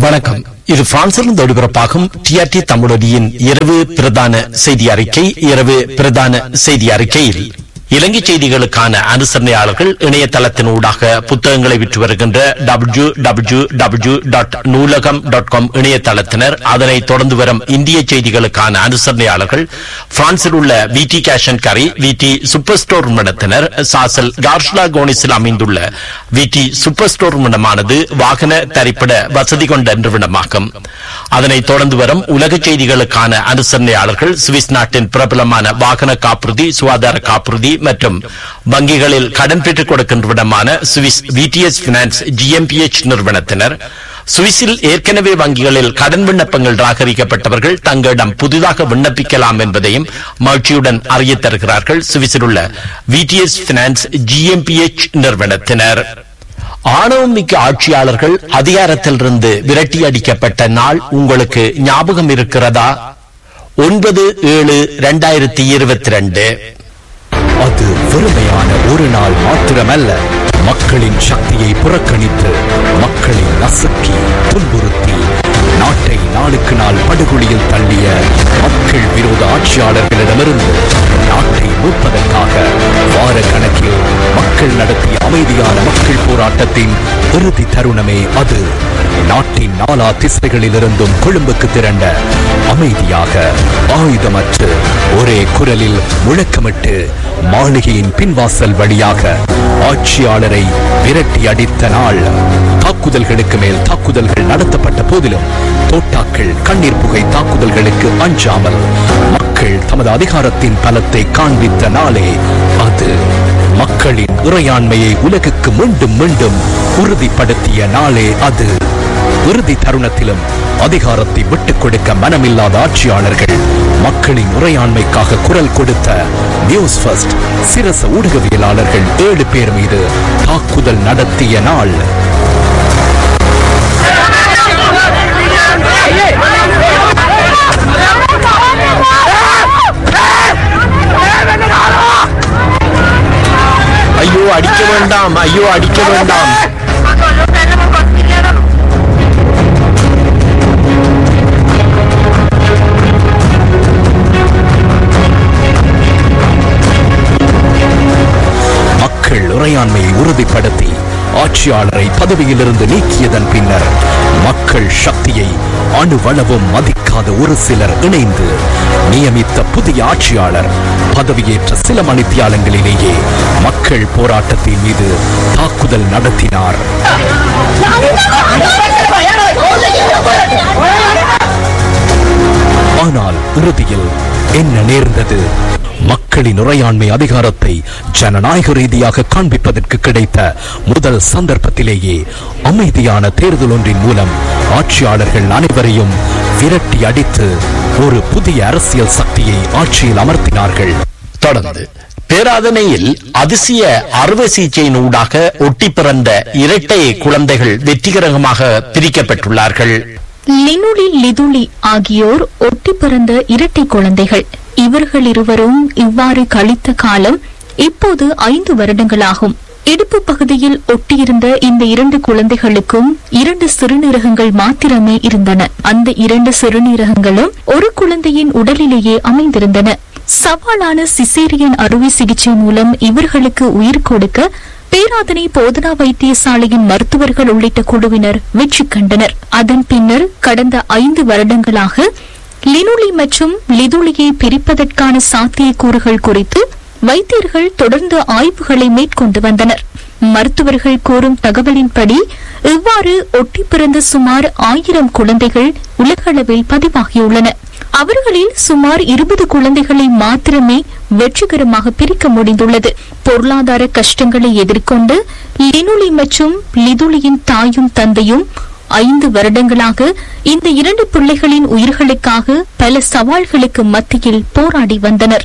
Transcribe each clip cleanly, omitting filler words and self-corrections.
வணக்கம். இது பிரான்சிலிருந்து ஒளிபரப்பாகும் டிஆர்டி தமிழொலியின் இரவு பிரதான செய்தி அறிக்கையில் இலங்கை செய்திகளுக்கான அனுசரணையாளர்கள் இணையதளத்தின் ஊடாக புத்தகங்களை விற்று வருகின்ற www.நூலகம்.com இணையதளத்தினர். அதனைத் தொடர்ந்து வரும் இந்திய செய்திகளுக்கான அனுசரணையாளர்கள் பிரான்சில் உள்ள விடி கேஷ் அண்ட் கரி, விடி சூப்பர் ஸ்டோர் நிறுவனத்தினர். சாசல் கார்ஷ்லா கோனிஸில் அமைந்துள்ள விடி சூப்பர் ஸ்டோர் நிறுவனமானது வாகன தரிப்பிட வசதி கொண்ட நிறுவனமாகும். அதனைத் தொடர்ந்து வரும் உலக செய்திகளுக்கான அனுசரணையாளர்கள் சுவிஸ் நாட்டின் பிரபலமான வாகன காப்புறுதி, சுகாதார காப்புறுதி மற்றும் வங்கிகளில் கடன் பெற்றுக் கொடுக்கின்றவிடமான சுவிஸ் விடிஎஸ் பினான்ஸ் ஜிஎம்பிஎச் நிறுவனத்தினர். சுவிஸில் ஏற்கனவே வங்கிகளில் கடன் விண்ணப்பங்கள் நிராகரிக்கப்பட்டவர்கள் தங்களிடம் புதிதாக விண்ணப்பிக்கலாம் என்பதையும் மகிழ்ச்சியுடன் அறியத் தருகிறார்கள் சுவிஸில் உள்ள விடிஎஸ் பினான்ஸ் ஜிஎம்பிஎச் நிறுவனத்தினர். ஆணவம் மிக்க ஆட்சியாளர்கள் அதிகாரத்திலிருந்து விரட்டி அடிக்கப்பட்ட நாள் உங்களுக்கு ஞாபகம் இருக்கிறதா? 9/7/2022. அது வெறுமையான ஒரு நாள் மாத்திரமல்ல. மக்களின் சக்தியை புறக்கணித்து, மக்களை நசுக்கி, துன்புறுத்தி, நாட்டை நாளுக்கு நாள் படுகொலியில் தள்ளிய மக்கள் விரோத ஆட்சியாளர்களிடமிருந்து நாட்டை மீட்பதற்காக வார கணக்கில் மக்கள் நடத்திய அமைதியான மக்கள் போராட்டத்தின் இறுதி தருணமே அது. நாட்டின் நாலா திசைகளிலிருந்தும் கொழும்புக்கு திரண்ட அமைதியாக, ஆயுதமற்று, ஒரே குரலில் முழக்கமிட்டு மாளிகையின் பின்வாசல் வழியாக ஆட்சியாளரை விரட்டி அடித்த நாள். தாக்குதல்களுக்கு மேல் தாக்குதல்கள் நடத்தப்பட்ட போதிலும் தோட்டாக்கள், கண்ணீர் புகை தாக்குதல்களுக்கு அஞ்சாமல் மக்கள் தமது அதிகாரத்தின் பலத்தை காண்பித்த நாளே அது. மக்களின் இறையாண்மையை உலகுக்கு மீண்டும் மீண்டும் உறுதிப்படுத்திய நாளே அது. இறுதி தருணத்திலும் அதிகாரத்தை விட்டுக் கொடுக்க மனமில்லாத ஆட்சியாளர்கள் மக்களின் இறையாண்மைக்காக குரல் கொடுத்த நியூஸ் ஃபர்ஸ்ட் சிரச ஊடகவியலாளர்கள் 7 பேர் மீது தாக்குதல் நடத்திய நாள். ஐயோ அடிக்க வேண்டாம், ஐயோ அடிக்க வேண்டாம். மக்கள் இறையாண்மையை உறுதிப்படுத்தி ஆட்சியாளரை பதவியிலிருந்து நீக்கியதன் பின்னர் மக்கள் சக்தியை அணுவளவும் மதிக்காத ஒரு சிலர் இணைந்து நியமித்த புதிய ஆட்சியாளர் பதவியேற்ற சில மணித்தியாலங்களிலேயே மக்கள் போராட்டத்தின் மீது தாக்குதல் நடத்தினார். ஆனால் இறுதியில் என்ன நேர்ந்தது? மக்களின் இறையாண்மை அதிகாரத்தை ஜனநாயக ரீதியாக காண்பிப்பதற்கு கிடைத்த முதல் சந்தர்ப்பத்திலேயே அமைதியான தேர்தல் ஒன்றின் மூலம் ஆட்சியாளர்கள் அனைவரையும் விரட்டி அடித்து ஒரு புதிய அரசியல் சக்தியை ஆட்சியில் அமர்த்தினார்கள். தொடர்ந்து பேராதனையில் அதிசய அறுவை சிகிச்சையின் ஊடாக ஒட்டி பிறந்த இரட்டை குழந்தைகள் வெற்றிகரமாக பிரிக்கப்பட்டுள்ளார்கள். லினுலி, லிதுலி ஆகியோர் ஒட்டி பிறந்த இரட்டை குழந்தைகள். இவர்கள் இருவரும் இவ்வாறு கழித்த காலம் இப்போது 5 வருடங்களாகும். இடுப்பு பகுதியில் ஒட்டியிருந்த இந்த 2 குழந்தைகளுக்கும் 2 சிறுநீரகங்கள் மாத்திரமே இருந்தன. அந்த 2 சிறுநீரகங்களும் ஒரு குழந்தையின் உடலிலேயே அமைந்திருந்தன. சவாலான சிசேரியன் அறுவை சிகிச்சை மூலம் இவர்களுக்கு உயிர் கொடுக்க பேராதனை போதனா வைத்தியசாலையின் மருத்துவர்கள் உள்ளிட்ட குழுவினர் வெற்றி கண்டனர். அதன் பின்னர் கடந்த 5 வருடங்களாக லினுலி மற்றும் லிதுலியை பிரிப்பதற்கான சாத்தியக்கூறுகள் குறித்து வைத்தியர்கள் தொடர்ந்து ஆய்வுகளை மேற்கொண்டு வந்தனர். மருத்துவர்கள் கூறும் தகவலின்படி இவ்வாறு ஒட்டி பிறந்த சுமார் 1000 குழந்தைகள் உலகளவில் பதிவாகியுள்ளன. அவர்களில் சுமார் 20 குழந்தைகளை மாத்திரமே வெற்றிகரமாக பிரிக்க முடிந்துள்ளது. பொருளாதார கஷ்டங்களை எதிர்கொண்டு லினுலி மற்றும் லிதுலியின் தாயும் தந்தையும் 5 வருடங்களாக இந்த 2 பிள்ளைகளின் உயிர்களுக்காக பல சவால்களுக்கு மத்தியில் போராடி வந்தனர்.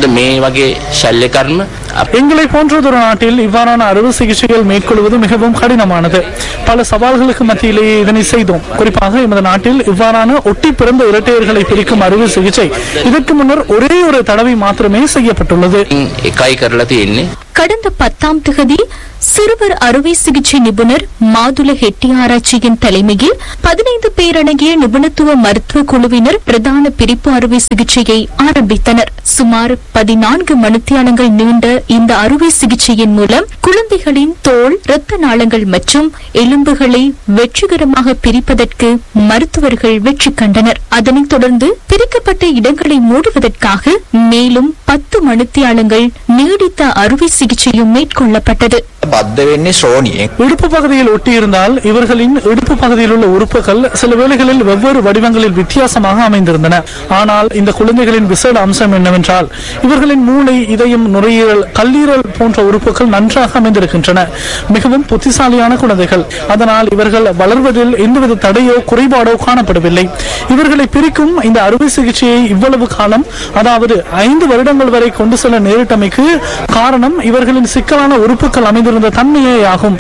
எங்களை போன்றதொரு நாட்டில் இவ்வாறான அறுவை சிகிச்சைகள் மேற்கொள்வது மிகவும் கடினமானது. பல சவால்களுக்கு மத்தியிலேயே இதனை செய்தோம். குறிப்பாக எமது நாட்டில் இவ்வாறான ஒட்டி பிறந்த இரட்டையர்களை பிரிக்கும் அறுவை சிகிச்சை இதற்கு முன்னர் ஒரே ஒரு தடவை மாத்திரமே செய்யப்பட்டுள்ளது. கடந்த 10ஆம் தேதி சிறுவர் அறுவை சிகிச்சை நிபுணர் மாதுள ஹெட்டியாராய்ச்சியின் தலைமையில் 15 பேர் அடங்கிய நிபுணத்துவ மருத்துவ குழுவினர் பிரதான பிரிப்பு அறுவை சிகிச்சையை ஆரம்பித்தனர். சுமார் 14 மணித்தியாலங்கள் நீண்ட இந்த அறுவை சிகிச்சையின் மூலம் குழந்தைகளின் தோல், இரத்த நாளங்கள் மற்றும் எலும்புகளை வெற்றிகரமாக பிரிப்பதற்கு மருத்துவர்கள் வெற்றி கண்டனர். அதனைத் தொடர்ந்து பிரிக்கப்பட்ட இடங்களை மூடுவதற்காக மேலும் 10 மணித்தியாலங்கள் நீடித்த அறுவை சிகிச்சையும் மேற்கொள்ளப்பட்டது. இடுப்பு பகுதியில் ஒட்டியிருந்தால் இவர்களின் இடுப்பு பகுதியில் உள்ள உறுப்புகள் சில வேளைகளில் வெவ்வேறு வடிவங்களில் வித்தியாசமாக அமைந்திருந்தன. ஆனால் இந்த குழந்தைகளின் விசேட அம்சம் என்னவென்றால் இவர்களின் மூளை, இதயம், நுரையீரல், கல்லீரல் போன்ற உறுப்புகள் நன்றாக அமைந்திருக்கின்றன. மிகவும் புத்திசாலியான குழந்தைகள். அதனால் இவர்கள் வளர்வதில் எந்தவித தடையோ குறைபாடோ காணப்படவில்லை. இவர்களை பிரிக்கும் இந்த அறுவை சிகிச்சையை இவ்வளவு காலம், அதாவது 5 வருடங்கள் வரை கொண்டு செல்ல நேரிட்டமைக்கு காரணம் இவர்களின் சிக்கலான உறுப்புகள் அமைந்திருந்த தன்மையே ஆகும்.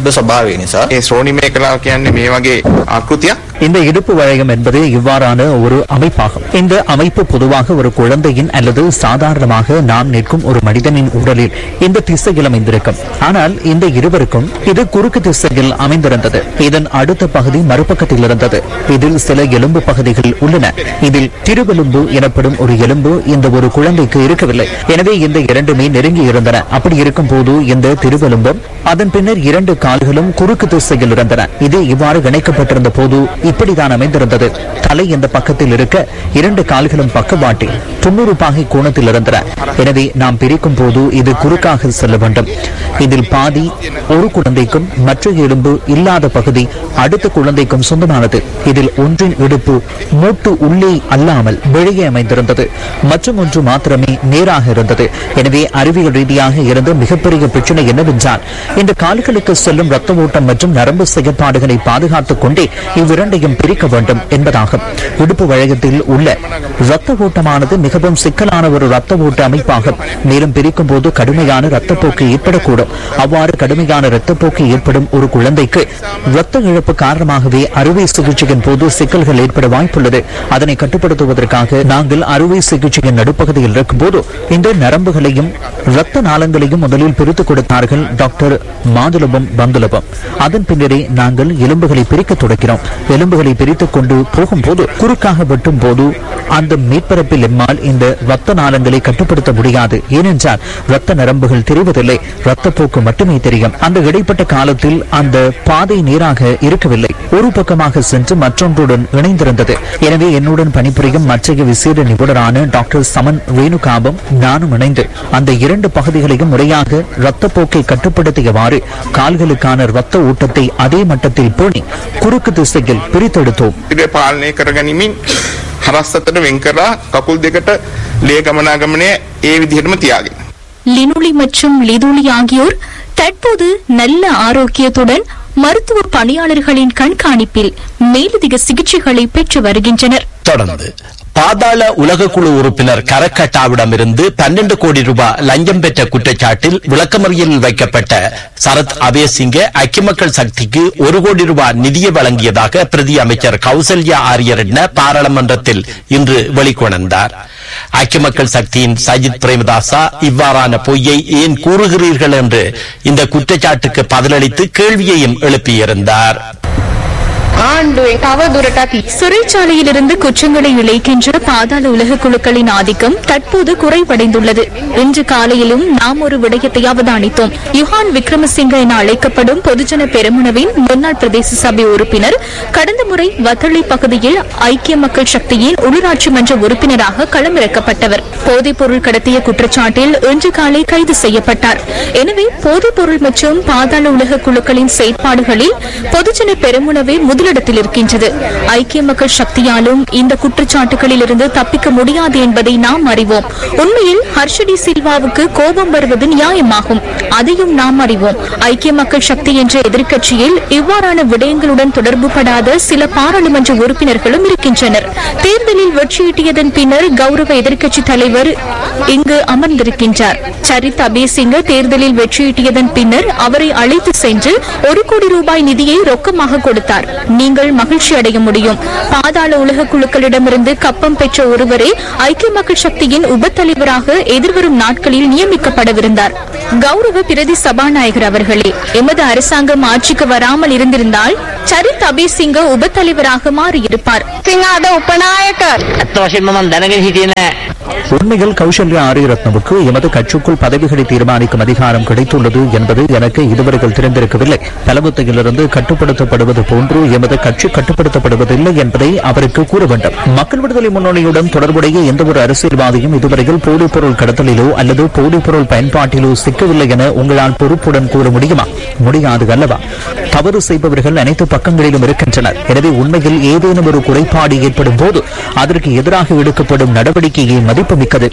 இந்த இடுப்பு வளையம் என்பது இவ்வாறான ஒரு அமைப்பாகும். இந்த அமைப்பு பொதுவாக ஒரு குழந்தையின் அல்லது சாதாரணமாக நாம் நிற்கும் ஒரு மனிதனின் உடலில் இந்த திசையில் அமைந்திருக்கும். ஆனால் இந்த இருவருக்கும் இது குறுக்கு திசையில் அமைந்திருந்தது. இதன் அடுத்த பகுதி மறுபக்கத்தில் இருந்தது. இதில் சில எலும்பு பகுதிகள் உள்ளன. இதில் திருவெலும்பு எனப்படும் ஒரு எலும்பு இந்த ஒரு குழந்தைக்கு இருக்கவில்லை. எனவே இந்த இரண்டுமே நெருங்கி இருந்தன. அப்படி இருக்கும் போது இந்த திருவெலும்பும் அதன் பின்னர் 2 கால்களும் குறுக்கு திசையில் இருந்தன. இது இவ்வாறு இணைக்கப்பட்டிருந்த போது இப்படிதான் அமைந்திருந்தது. தலை இந்த பக்கத்தில் இருக்க 2 கால்களும் பக்கவாட்டில் 90 பாகை கோணத்தில் இருந்தன. எனவே நாம் பிரிக்கும் போது இது குறுக்காக செல்ல வேண்டும். இதில் பாதி ஒரு குழந்தைக்கும் மற்ற எலும்பு இல்லாத பகுதி அடுத்த குழந்தைக்கும் சொந்தமானது. இதில் ஒன்றின் இடுப்பு மூட்டு உள்ளே அல்லாமல் வெளியே அமைந்திருந்தது. மற்றும் ஒன்று மாத்திரமே நேராக இருந்தது. எனவே அறிவியல் ரீதியாக இருந்த மிகப்பெரிய பிரச்சனை என்னவென்றால் இந்த கால்களுக்கு செல்லும் ரத்த ஓட்டம் மற்றும் நரம்பு செயற்பாடுகளை பாதுகாத்துக் கொண்டே இவ்விரண்டையும் பிரிக்க வேண்டும் என்பதாகும். இடுப்பு வளையத்தில் உள்ள ரத்த ஓட்டமானது மிகவும் சிக்கலான ஒரு ரத்த ஓட்ட அமைப்பாகும். மேலும் பிரிக்கும் போது கடுமையான ரத்தப்போக்கு ஏற்படக்கூடும். அவ்வாறு கடுமையான ரத்தப்போக்கு ஏற்படும் ஒரு குழந்தைக்கு ரத்த இழப்பு காரணமாகவே அறுவை சிகிச்சையின் போது சிக்கல்கள் ஏற்பட வாய்ப்புள்ளது. அதனை கட்டுப்படுத்துவதற்காக நாங்கள் அறுவை சிகிச்சையின் நடுப்பகுதியில் இருக்கும் போது இந்த நரம்புகளையும் ரத்த நாளங்களையும் முதலில் பிரித்துக் கொடுத்தார்கள் டாக்டர் மாதுளபம் பந்துலபம். அதன் பின்னரே நாங்கள் எலும்புகளை பிரிக்க தொடங்கினோம். எலும்புகளை பிரித்துக் கொண்டு போகும்போது குறுக்காக வெட்டும் போது அந்த மேற்பரப்பில் எம்மால் இந்த ரத்த நாளங்களை கட்டுப்படுத்த முடியாது. ஏனென்றால் ரத்த நரம்புகள் தெரிவதில்லை, ரத்தப்போக்கு மட்டுமே தெரியும். அந்த இடைப்பட்ட காலத்தில் அந்த பாதை நேராக இருக்கவில்லை, ஒரு பக்கமாக சென்று மற்றொன்றுடன் இணைந்திருந்தது. எனவே என்னுடன் பணிபுரியும் மற்ற விசேட நிபுணரான டாக்டர் சமன் ரேணுகாபம் நானும் இணைந்து அந்த 2 பகுதிகளையும் முறையாக ரத்தப்போக்கை கட்டுப்படுத்தியவாறு கால்களுக்கான ரத்த ஊட்டத்தை அதே மட்டத்தில் பேணி குறுக்கு திசையில் பிரித்தெடுத்தோம். லினுலி மற்றும் லிதுலி ஆகியோர் தற்போது நல்ல ஆரோக்கியத்துடன் மருத்துவ பணியாளர்களின் கண்காணிப்பில் மேலதிக சிகிச்சைகளை பெற்று வருகின்றனர். தொடர்ந்து பாதாள உலகக்குழு உறுப்பினர் கரக்கட்டாவிடமிருந்து 12 கோடி ரூபாய் லஞ்சம் பெற்ற குற்றச்சாட்டில் விளக்கமறியலில் வைக்கப்பட்ட சரத் அபேசிங்க ஐக்கிய மக்கள் சக்திக்கு 1 கோடி ரூபாய் நிதியை வழங்கியதாக பிரதி அமைச்சர் கௌசல்யா ஆரியரட்ன பாராளுமன்றத்தில் இன்று வெளிக்கொணர்ந்தார். ஐக்கிய மக்கள் சக்தியின் சஜித் பிரேமதாசா இவ்வாறான பொய்யை ஏன் கூறுகிறீர்கள் என்று இந்த குற்றச்சாட்டுக்கு பதிலளித்து கேள்வியையும் எழுப்பியிருந்தார். சிறைச்சாலையிலிருந்து குற்றங்களை இழைக்கின்ற பாதாள உலக குழுக்களின் ஆதிக்கம் தற்போது குறைவடைந்துள்ளது. இன்று காலையிலும் நாம் ஒரு விடயத்தை அவதானித்தோம். யுஹான் விக்ரமசிங்க என அழைக்கப்படும் பொதுஜன பெரமுனவின் முன்னாள் பிரதேச சபை உறுப்பினர் கடந்த முறை வத்தளி பகுதியில் ஐக்கிய மக்கள் சக்தியின் உள்ளூராட்சி மன்ற உறுப்பினராக களமிறக்கப்பட்டவர் போதைப் பொருள் கடத்திய குற்றச்சாட்டில் இன்று காலை கைது செய்யப்பட்டார். எனவே போதைப் பொருள் மற்றும் பாதாள உலக குழுக்களின் செயற்பாடுகளில் பொதுஜன பெரமுனவே முதலிடத்தில் இருக்கின்றது. ஐக்கிய மக்கள் சக்தியாலும் இந்த குற்றச்சாட்டுகளில் இருந்து தப்பிக்க முடியாது என்பதை நாம் அறிவோம். உண்மையில் ஹர்ஷடி சில்வாவுக்கு கோபம் வருவது நியாயமாகும், அதையும் நாம் அறிவோம். ஐக்கிய மக்கள் சக்தி என்ற எதிர்க்கட்சியில் இவ்வாறான விடயங்களுடன் தொடர்பு படாத சில பாராளுமன்ற உறுப்பினர்களும் இருக்கின்றனர். தேர்தலில் வெற்றியீட்டியதன் பின்னர் கௌரவ எதிர்க்கட்சி தலைவர் இங்கு அமர்ந்திருக்கின்றார். சரித் அபேசிங்க தேர்தலில் வெற்றியீட்டியதன் பின்னர் அவரை அழைத்து சென்று 1 கோடி ரூபாய் நிதியை ரொக்கமாக கொடுத்தார். நீங்கள் மகிழ்ச்சி அடைய முடியும். பாதாள உலக குழுக்களிடமிருந்து கப்பம் பெற்ற ஒருவரே ஐக்கிய மக்கள் சக்தியின் உபத்தலைவராக எதிர்வரும் நாட்களில் நியமிக்கப்படவிருந்தார். கௌரவ பிரதி சபாநாயகர் அவர்களே, எமது அரசாங்கம் ஆட்சிக்கு வராமல் இருந்திருந்தால் சரித் அபேசிங்க உபத்தலைவராக மாறியிருப்பார். உண்மையில் கௌசல்யா ஆரியரத்னவுக்கு எமது கட்சிக்குள் பதவிகளை தீர்மானிக்கும் அதிகாரம் கிடைத்துள்ளது என்பது எனக்கு இதுவரையில் தெரிந்திருக்கவில்லை. தளபதியிலிருந்து கட்டுப்படுத்தப்படுவது போன்று எமது கட்சி கட்டுப்படுத்தப்படுவதில்லை என்பதை அவருக்கு கூற வேண்டும். மக்கள் விடுதலை முன்னணியுடன் தொடர்புடைய எந்த ஒரு அரசியல்வாதியும் இதுவரையில் போதைப் பொருள் கடத்தலிலோ அல்லது போதைப் பொருள் பயன்பாட்டிலோ சிக்கவில்லை என உங்களால் பொறுப்புடன் கூற முடியுமா? முடியாது அல்லவா? தவறு செய்பவர்கள் அனைத்து பக்கங்களிலும் இருக்கின்றனர். எனவே உண்மையில் ஏதேனும் ஒரு குறைபாடு ஏற்படும் போது அதற்கு எதிராக எடுக்கப்படும் நடவடிக்கையை மதிப்புமிக்கது.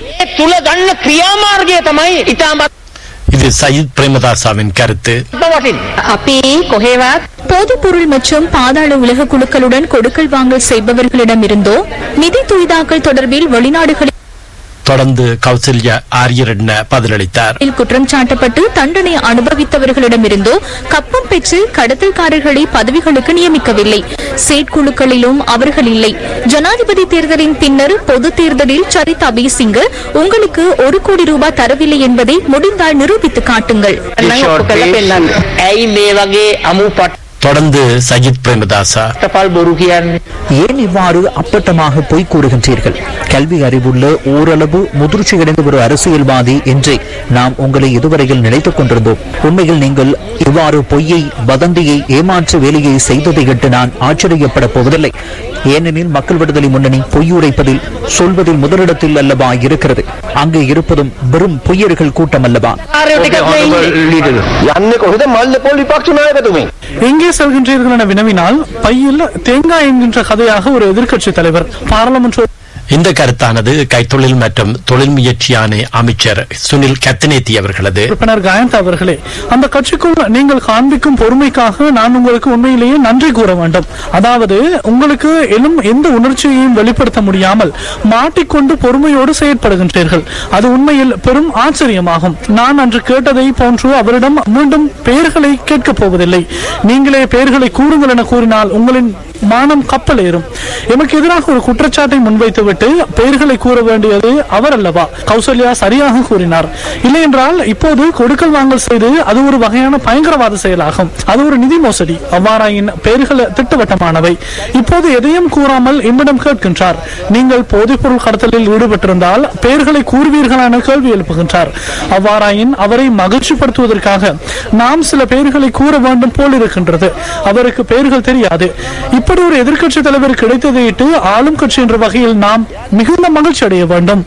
இது சயித் பிரேமதாசாவின் கருத்து. போதைப்பொருள் மற்றும் பாதாள உலக குழுக்களுடன் கொடுக்கல் வாங்கல் செய்பவர்களிடமிருந்தோ நிதி துய்தாக்கல் தொடர்பில் வெளிநாடுகளில் தொடர்ந்து கௌசல்யா ஆரியரட்ன பதிலளித்தார். குற்றம் சாட்டப்பட்டு தண்டனை அனுபவித்தவர்களிடமிருந்தோ கப்பம் பெற்று கடத்தல்காரர்களை பதவிகளுக்கு நியமிக்கவில்லை. செயற்குழுக்களிலும் அவர்கள் இல்லை. ஜனாதிபதி தேர்தலின் பின்னர் பொது தேர்தலில் சரித் அபேசிங்க உங்களுக்கு 1 கோடி ரூபாய் தரவில்லை என்பதை முடிந்தால் நிரூபித்து காட்டுங்கள். தொடர்ந்து சஜித் பிரேமதாசா, ஏன் இவ்வாறு அப்பட்டமாக பொய் கூறுகின்றீர்கள்? கல்வி அறிவுள்ள ஓரளவு முதிர்ச்சியடைந்த ஒரு அரசியல்வாதி என்றே நாம் உங்களை இதுவரையில் நினைத்துக் கொண்டிருந்தோம். உண்மையில் நீங்கள் இவ்வாறு பொய்யை, வதந்தியை, ஏமாற்று வேலையை செய்ததை இட்டு நான் ஆச்சரியப்பட போவதில்லை. ஏனெனில் மக்கள் விடுதலை முன்னணி பொய்யுரைப்பதில், சொல்வதில் முதலிடத்தில் அல்லவா இருக்கிறது. அங்கே இருப்பதும் வெறும் பொய்யர்கள் கூட்டம் அல்லவா? எங்கே செல்கின்றீர்கள் என வினவினால் பையில் தேங்காய் என்கின்ற கதையாக ஒரு எதிர்க்கட்சி தலைவர் பாராளுமன்ற இந்த கருத்தானது கைத்தொழில் மற்றும் தொழில் முயற்சியான அமைச்சர் சுனில் கத்தனேத்தி அவர்களது. உறுப்பினர் காயந்த் அவர்களே, அந்த கட்சிக்குள் நீங்கள் காண்பிக்கும் பொறுமைக்காக நான் உங்களுக்கு உண்மையிலேயே நன்றி கூற வேண்டும். அதாவது உங்களுக்கு எனும் எந்த உணர்ச்சியையும் வெளிப்படுத்த முடியாமல் மாட்டிக்கொண்டு பொறுமையோடு செயற்படுகின்றீர்கள். அது உண்மையில் பெரும் ஆச்சரியமாகும். நான் அன்று கேட்டதை போன்று அவரிடம் மீண்டும் பெயர்களை கேட்கப் போவதில்லை. நீங்களே பெயர்களை கூறுங்கள் என கூறினால் உங்களின் மானம் கப்பல் ஏறும். எமக்கு எதிராக ஒரு குற்றச்சாட்டை முன்வைத்துவிட்டு பெயர்களை கூற வேண்டியது அவர் அல்லவா? கௌசல்யா சரியாக கூறினார். இல்லை என்றால் இப்போது கொடுக்கல் வாங்கல் செய்து அது ஒரு வகையான பயங்கரவாத செயலாகும். அது ஒரு நிதி மோசடி. அவ்வாறாயின் பெயர்கள் திட்டவட்டமானவை. இப்போது எதையும் கூறாமல் என்னிடம் கேட்கின்றார். நீங்கள் போதைப்பொருள் கடத்தலில் ஈடுபட்டிருந்தால் பெயர்களை கூறுவீர்களா என கேள்வி எழுப்புகின்றார். அவ்வாறாயின் அவரை மகிழ்ச்சிப்படுத்துவதற்காக நாம் சில பெயர்களை கூற வேண்டும் போல் இருக்கின்றது. அவருக்கு பெயர்கள் தெரியாது. இப்படி ஒரு எதிர்க்கட்சி தலைவர் கிடைத்ததையிட்டு ஆளும் கட்சி என்ற வகையில் நாம் மிகுந்த மகிழ்ச்சி அடைய வேண்டும்.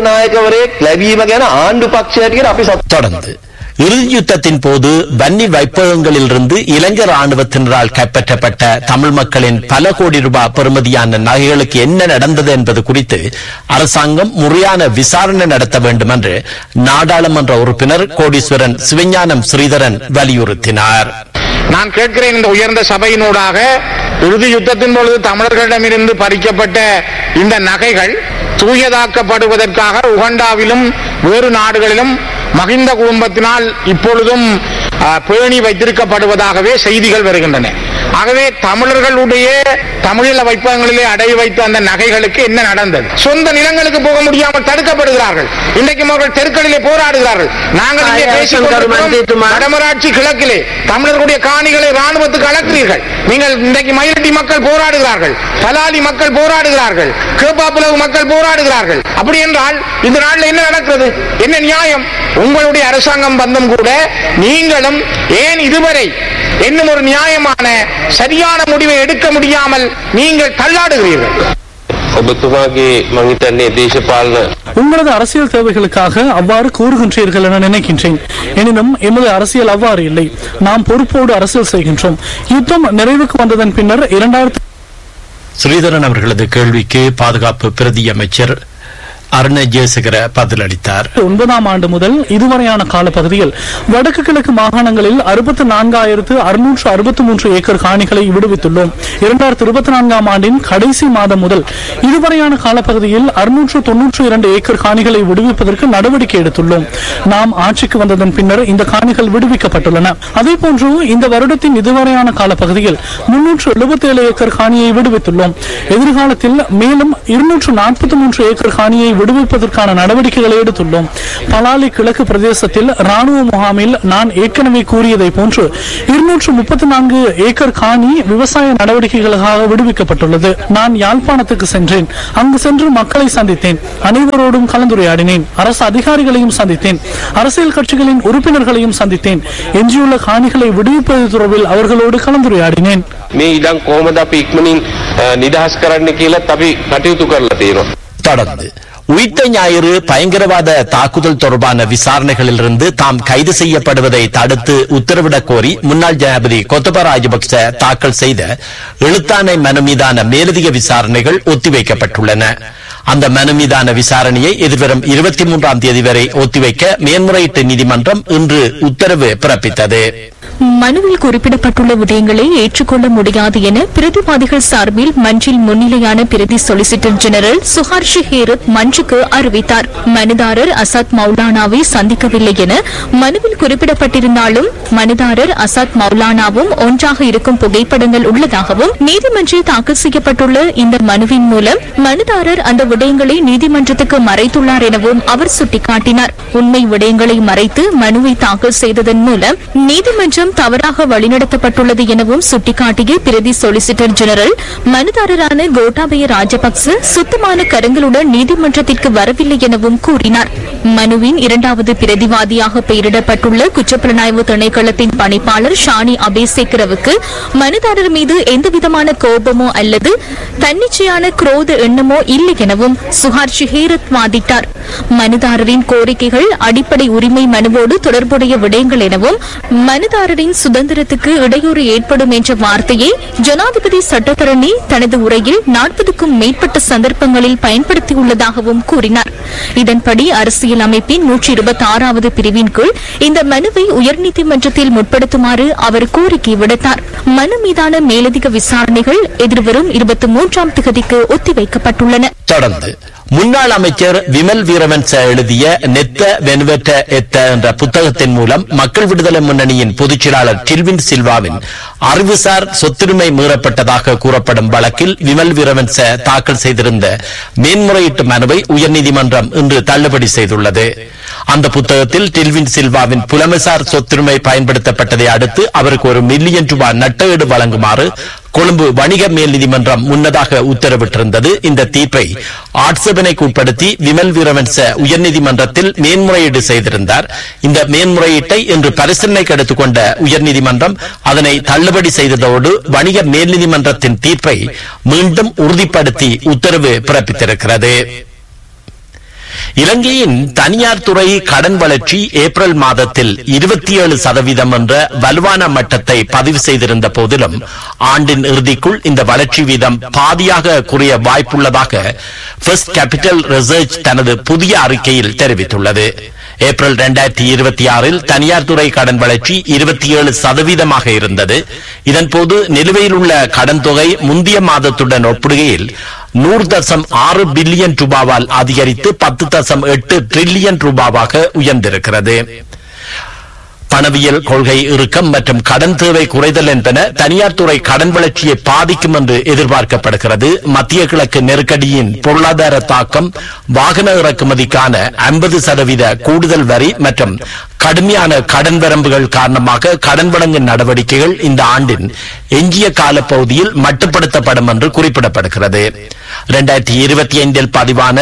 தொடர்ந்து இறுதி யுத்தத்தின் போது வன்னி வைப்பகங்களிலிருந்து இலங்கை ராணுவத்தினரால் கைப்பற்றப்பட்ட தமிழ் மக்களின் பல கோடி ரூபாய் பெறுமதியான நகைகளுக்கு என்ன நடந்தது என்பது குறித்து அரசாங்கம் முறையான விசாரணை நடத்த வேண்டும் என்று நாடாளுமன்ற உறுப்பினர் கோடீஸ்வரன் சிவஞானம் ஸ்ரீதரன் வலியுறுத்தினார். நான் கேட்கிறேன், இந்த உயர்ந்த சபையினூடாக இறுதி யுத்தத்தின் பொழுது தமிழர்களிடமிருந்து பறிக்கப்பட்ட இந்த நகைகள் தூயதாக்கப்படுவதற்காக உகண்டாவிலும் வேறு நாடுகளிலும் மகிந்த குடும்பத்தினால் இப்பொழுதும் பேணி வைத்திருக்கப்படுவதாகவே செய்திகள் வருகின்றன. ஆகவே தமிழர்களுடைய தமிழீழ வைப்பகங்களிலே அடை வைத்த அந்த நகைகளுக்கு என்ன நடந்தது? சொந்த நிலங்களுக்கு போக முடியாமல் தடுக்கப்படுகிறார்கள். இன்றைக்கு அவர்கள் தெருக்களிலே போராடுகிறார்கள். நாங்கள் இங்கே பேசிக்கொண்டிருக்கிறோம் வடமராட்சி கிழக்கிலே தமிழர்களுடைய காணிகளை ராணுவத்துக்கு அழைக்கிறீர்கள். நீங்கள் இன்றைக்கு மயிலட்டி மக்கள் போராடுகிறார்கள், பலாலி மக்கள் போராடுகிறார்கள், கேப்பாப்புலவு மக்கள் போராடுகிறார்கள். அப்படி என்றால் இந்த நாட்டில் என்ன நடக்கிறது? என்ன நியாயம்? உங்களுடைய அரசாங்கம் வந்தும் கூட நீங்களும் ஏன் இதுவரை இன்னும் ஒரு நியாயமான சரியான முடிவை எடுக்க முடியாமல் நீங்கள் தள்ளாடுகிறீர்கள்? உங்களது அரசியல் தேவைகளுக்காக அவ்வாறு கூறுகின்றீர்கள் என நினைக்கின்றேன். எனினும் எமது அரசியல் அவ்வாறு இல்லை. நாம் பொறுப்போடு அரசியல் செய்கின்றோம். யுத்தம் நிறைவுக்கு வந்ததன் பின்னர் 2000 ஸ்ரீதரன் அவர்களது கேள்விக்கு பாதுகாப்பு பிரதி அமைச்சர் அருண ஜெயசேகர பதிலளித்தார். 2009 ஆண்டு முதல் இதுவரையான காலப்பகுதியில் வடக்கு கிழக்கு மாகாணங்களில் 64,663 ஏக்கர் காணிகளை விடுவித்துள்ளோம். 2024 ஆண்டின் கடைசி மாதம் முதல் இதுவரையான காலப்பகுதியில் 692 ஏக்கர் காணிகளை விடுவிப்பதற்கு நடவடிக்கை எடுத்துள்ளோம். நாம் ஆட்சிக்கு வந்ததன் பின்னர் இந்த காணிகள் விடுவிக்கப்பட்டுள்ளன. அதேபோன்று இந்த வருடத்தின் இதுவரையான காலப்பகுதியில் 377 ஏக்கர் காணியை விடுவித்துள்ளோம். எதிர்காலத்தில் மேலும் 243 ஏக்கர் காணியை விடுவிப்பதற்கான நடவடிக்கைகளை எடுத்துள்ளோம். பலாலி கிழக்கு பிரதேசத்தில் ராணுவ முகாமில் நான் ஏற்கனவே கூறியதை போன்று 234 ஏக்கர் காணி விவசாய நடவடிக்கைகளுக்காக விடுவிக்கப்பட்டுள்ளது. நான் யாழ்ப்பாணத்துக்கு சென்றேன். அங்கு சென்று மக்களை சந்தித்தேன். அனைவரோடும் கலந்துரையாடினேன். அரசு அதிகாரிகளையும் சந்தித்தேன். அரசியல் கட்சிகளின் உறுப்பினர்களையும் சந்தித்தேன். எஞ்சியுள்ள காணிகளை விடுவிப்பது தொடர்பில் அவர்களோடு கலந்துரையாடினேன். தொடர்ந்து உயிர்த்த ஞாயிறு பயங்கரவாத தாக்குதல் தொடர்பான விசாரணைகளிலிருந்து தாம் கைது செய்யப்படுவதை தடுத்து உத்தரவிடக் கோரி முன்னாள் ஜனாதிபதி கோத்தபய ராஜபக்ச தாக்கல் செய்த எழுத்தாணை மனு மீதான மேலதிக விசாரணைகள் ஒத்திவைக்கப்பட்டுள்ளன. அந்த மனு மீதான விசாரணையை எதிர்வரும் 23ஆம் தேதி வரை ஒத்திவைக்க மேன்முறையீட்டு நீதிமன்றம் இன்று உத்தரவு பிறப்பித்தது. மனுவில் குறிப்பிடப்பட்டுள்ள விடயங்களை ஏற்றுக்கொள்ள முடியாது என பிரதிவாதிகள் சார்பில் மன்றில் முன்னிலையான பிரதி சொலிசிட்டர் ஜெனரல் சுஹார்ஷி ஹேரத் மன்றுக்கு அறிவித்தார். மனுதாரர் அசாத் மௌலானாவை சந்திக்கவில்லை என மனுவில் குறிப்பிடப்பட்டிருந்தாலும் மனுதாரர் அசாத் மௌலானாவும் ஒன்றாக இருக்கும் புகைப்படங்கள் உள்ளதாகவும் நீதிமன்றில் தாக்கல் செய்யப்பட்டுள்ள இந்த மனுவின் மூலம் மனுதாரர் அந்த விடயங்களை நீதிமன்றத்துக்கு மறைத்துள்ளார் எனவும் அவர் சுட்டிக்காட்டினார். உண்மை விடயங்களை மறைத்து மனுவை தாக்கல் செய்ததன் மூலம் நீதிமன்றம் தவறாக வழிநடத்தப்பட்டுள்ளது எனவும் சுட்டிக்காட்டிய பிரதி சொலிசிட்டர் ஜெனரல் மனுதாரரான கோட்டாபய ராஜபக்ச சுத்தமான கரங்களுடன் நீதிமன்றத்திற்கு வரவில்லை எனவும் கூறினார். மனுவின் இரண்டாவது பிரதிவாதியாக பெயரிடப்பட்டுள்ள குற்றப்புலனாய்வு திணைக்களத்தின் பணிப்பாளர் ஷானி அபேசேகரவுக்கு மனுதாரர் மீது எந்தவிதமான கோபமோ அல்லது தன்னிச்சையான குரோத எண்ணமோ இல்லை எனவும் சுஹார்ஷி ஹேரத் வாதிட்டார். மனுதாரரின் கோரிக்கைகள் அடிப்படை உரிமை மனுவோடு தொடர்புடைய விடயங்கள் எனவும் மனுதாரரின் சுதந்திரத்துக்கு இடையூறு ஏற்படும் என்ற வார்த்தையை ஜனாதிபதி சட்டத்தரணி தனது உரையில் 40க்கும் மேற்பட்ட சந்தர்ப்பங்களில் பயன்படுத்தியுள்ளதாகவும் கூறினார். இதன்படி அரசியல் அமைப்பின் 126வது பிரிவின் கீழ் இந்த மனுவை உயர்நீதிமன்றத்தில் முற்படுத்துமாறு அவர் கோரிக்கை விடுத்தார். மனு மீதான மேலதிக விசாரணைகள் எதிர்வரும் 23ஆம் தேதிக்கு ஒத்திவைக்கப்பட்டுள்ளன. தொடர்ந்து முன்னாள் அமைச்சர் விமல் வீரவன்ச எழுதிய நெத்த வெனுவெட்ட எத்த என்ற புத்தகத்தின் மூலம் மக்கள் விடுதலை முன்னணியின் பொதுச் செயலாளர் டில்வின் சில்வாவின் அறிவுசார் சொத்துரிமை மீறப்பட்டதாக கூறப்படும் வழக்கில் விமல் வீரவன்ச தாக்கல் செய்திருந்த மேன்முறையீட்டு மனுவை உயர்நீதிமன்றம் இன்று தள்ளுபடி செய்துள்ளது. அந்த புத்தகத்தில் டில்வின் சில்வாவின் புலமைசார் சொத்துரிமை பயன்படுத்தப்பட்டதை அடுத்து அவருக்கு $1 மில்லியன் நட்டஈடு வழங்குமாறு கொழும்பு வணிக மேல் நீதிமன்றம் முன்னதாக உத்தரவிட்டிருந்தது. இந்த தீர்ப்பை ஆட்சேபனைக்கு உட்படுத்தி விமல் வீரவன்ச உயர்நீதிமன்றத்தில் மேன்முறையீடு செய்திருந்தார். இந்த மேன்முறையீட்டை இன்று பரிசீலனைக்கு எடுத்துக்கொண்ட உயர்நீதிமன்றம் அதனை தள்ளுபடி செய்ததோடு வணிக மேல் நீதிமன்றத்தின் தீர்ப்பை மீண்டும் உறுதிப்படுத்தி உத்தரவு பிறப்பித்திருக்கிறது. இலங்கையின் தனியார் துறை கடன் வளர்ச்சி ஏப்ரல் மாதத்தில் 27% என்ற வலுவான மட்டத்தை பதிவு செய்திருந்த போதிலும் ஆண்டின் இறுதிக்குள் இந்த வளர்ச்சி வீதம் பாதியாக குறைய வாய்ப்புள்ளதாக ஃபர்ஸ்ட் கேபிட்டல் ரிசர்ச் தனது புதிய அறிக்கையில் தெரிவித்துள்ளது. ஏப்ரல் 2026 தனியார் துறை கடன் வளர்ச்சி 27% இருந்தது. இதன்போது நிலுவையில் உள்ள கடன் தொகை முந்தைய மாதத்துடன் ஒப்பிடுகையில் 100.6 பில்லியன் ரூபாவால் அதிகரித்து 10.8 டிரில்லியன் ரூபாவாக உயர்ந்திருக்கிறது. பணவியல் கொள்கை இறுக்கம் மற்றும் கடன் தேவை குறைதல் என்பன தனியார் துறை கடன் வளர்ச்சியை பாதிக்கும் என்று எதிர்பார்க்கப்படுகிறது. மத்திய கிழக்கு நெருக்கடியின் பொருளாதார தாக்கம், வாகன இறக்குமதிக்கான 50% கூடுதல் வரி மற்றும் கடுமையான கடன் வரம்புகள் காரணமாக கடன் வழங்கும் நடவடிக்கைகள் இந்த ஆண்டின் எஞ்சிய காலப்பகுதியில் மட்டுப்படுத்தப்படும் என்று குறிப்பிடப்படுகிறது. 2025 பதிவான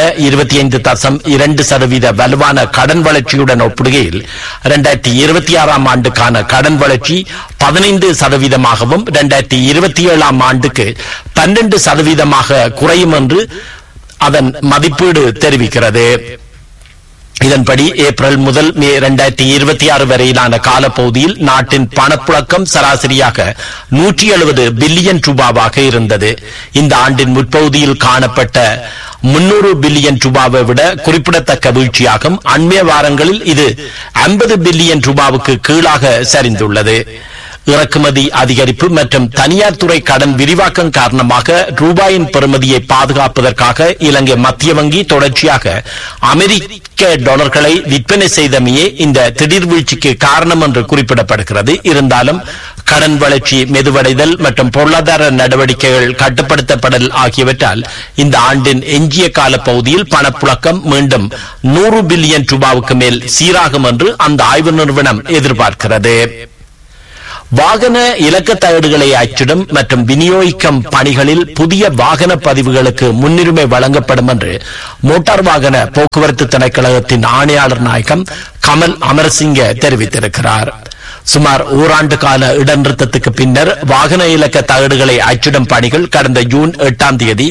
25.2% வலுவான கடன் வளர்ச்சியுடன் ஒப்பிடுகையில் 2026 ஆண்டுக்கான கடன் வளர்ச்சி 15%, 2027 ஆண்டுக்கு 12% குறையும் என்று அதன் மதிப்பீடு தெரிவிக்கிறது. இதன்படி ஏப்ரல் முதல் மே 2026 வரையிலான காலப்பகுதியில் நாட்டின் பணப்புழக்கம் சராசரியாக 170 பில்லியன் ரூபாவாக இருந்தது. இந்த ஆண்டின் முற்பகுதியில் காணப்பட்ட 300 பில்லியன் ரூபாவை விட குறிப்பிடத்தக்க வீழ்ச்சியாகும். அண்மைய வாரங்களில் இது 50 பில்லியன் ரூபாவுக்கு கீழாக சரிந்துள்ளது. இறக்குமதி அதிகரிப்பு மற்றும் தனியார் துறை கடன் விரிவாக்கம் காரணமாக ரூபாயின் பெறுமதியை பாதுகாப்பதற்காக இலங்கை மத்திய வங்கி தொடர்ச்சியாக அமெரிக்க டாலர்களை விற்பனை செய்தமையே இந்த திடீர் வீழ்ச்சிக்கு காரணம் என்று குறிப்பிடப்படுகிறது. இருந்தாலும் கடன் வளர்ச்சி மெதுவடைதல் மற்றும் பொருளாதார நடவடிக்கைகள் கட்டுப்படுத்தப்படல் ஆகியவற்றால் இந்த ஆண்டின் எஞ்சிய கால பகுதியில் பணப்புழக்கம் மீண்டும் 100 பில்லியன் ரூபாவுக்கு மேல் சீராகும் என்று அந்த ஆய்வு நிறுவனம் எதிர்பார்க்கிறது. வாகன இலக்க தகடுகளை அச்சிடும் மற்றும் விநியோகிக்கும் பணிகளில் புதிய வாகன பதிவுகளுக்கு முன்னுரிமை வழங்கப்படும் என்று மோட்டார் வாகன போக்குவரத்து திணைக்களத்தின் ஆணையாளர் நாயகம் கமல் அமரசிங்க தெரிவித்திருக்கிறார். சுமார் ஓராண்டு கால இடைநிறுத்தத்துக்கு பின்னர் வாகன இலக்க தகடுகளை அச்சிடும் பணிகள் கடந்த ஜூன் 8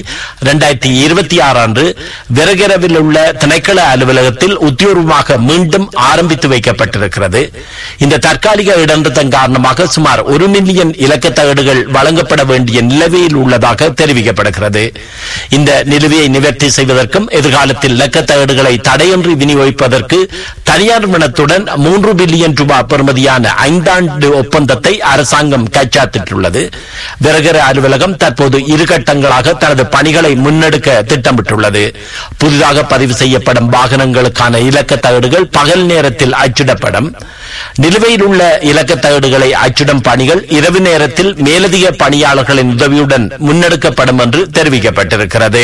2026 அன்று விரகரவில் உள்ள திணைக்கள அலுவலகத்தில் உத்தியோகமாக மீண்டும் ஆரம்பித்து வைக்கப்பட்டிருக்கிறது. இந்த தற்காலிக இடைநிறுத்தம் காரணமாக சுமார் 1 மில்லியன் இலக்க தகடுகள் வழங்கப்பட வேண்டிய நிலுவையில் உள்ளதாக தெரிவிக்கப்படுகிறது. இந்த நிலுவையை நிவர்த்தி செய்வதற்கும் எதிர்காலத்தில் இலக்க தகடுகளை தடையின்றி விநியோகிப்பதற்கு தனியார் நிறுவனத்துடன் 3 பில்லியன் ரூபாய் பெறுமதியான 5 ஆண்டு ஒப்பந்தத்தை அரசாங்கம் கைச்சாத்திட்டுள்ளது. விரகர அலுவலகம் தற்போது 2 கட்டங்களாக தனது பணிகளை முன்னெடுக்க திட்டமிட்டுள்ளது. புதிதாக பதிவு செய்யப்படும் வாகனங்களுக்கான இலக்க தகடுகள் பகல் நேரத்தில் அச்சிடப்படும். நிலுவையில் உள்ள இலக்க தகடுகளை அச்சிடும் பணிகள் இரவு நேரத்தில் மேலதிக பணியாளர்களின் உதவியுடன் முன்னெடுக்கப்படும் என்று தெரிவிக்கப்பட்டிருக்கிறது.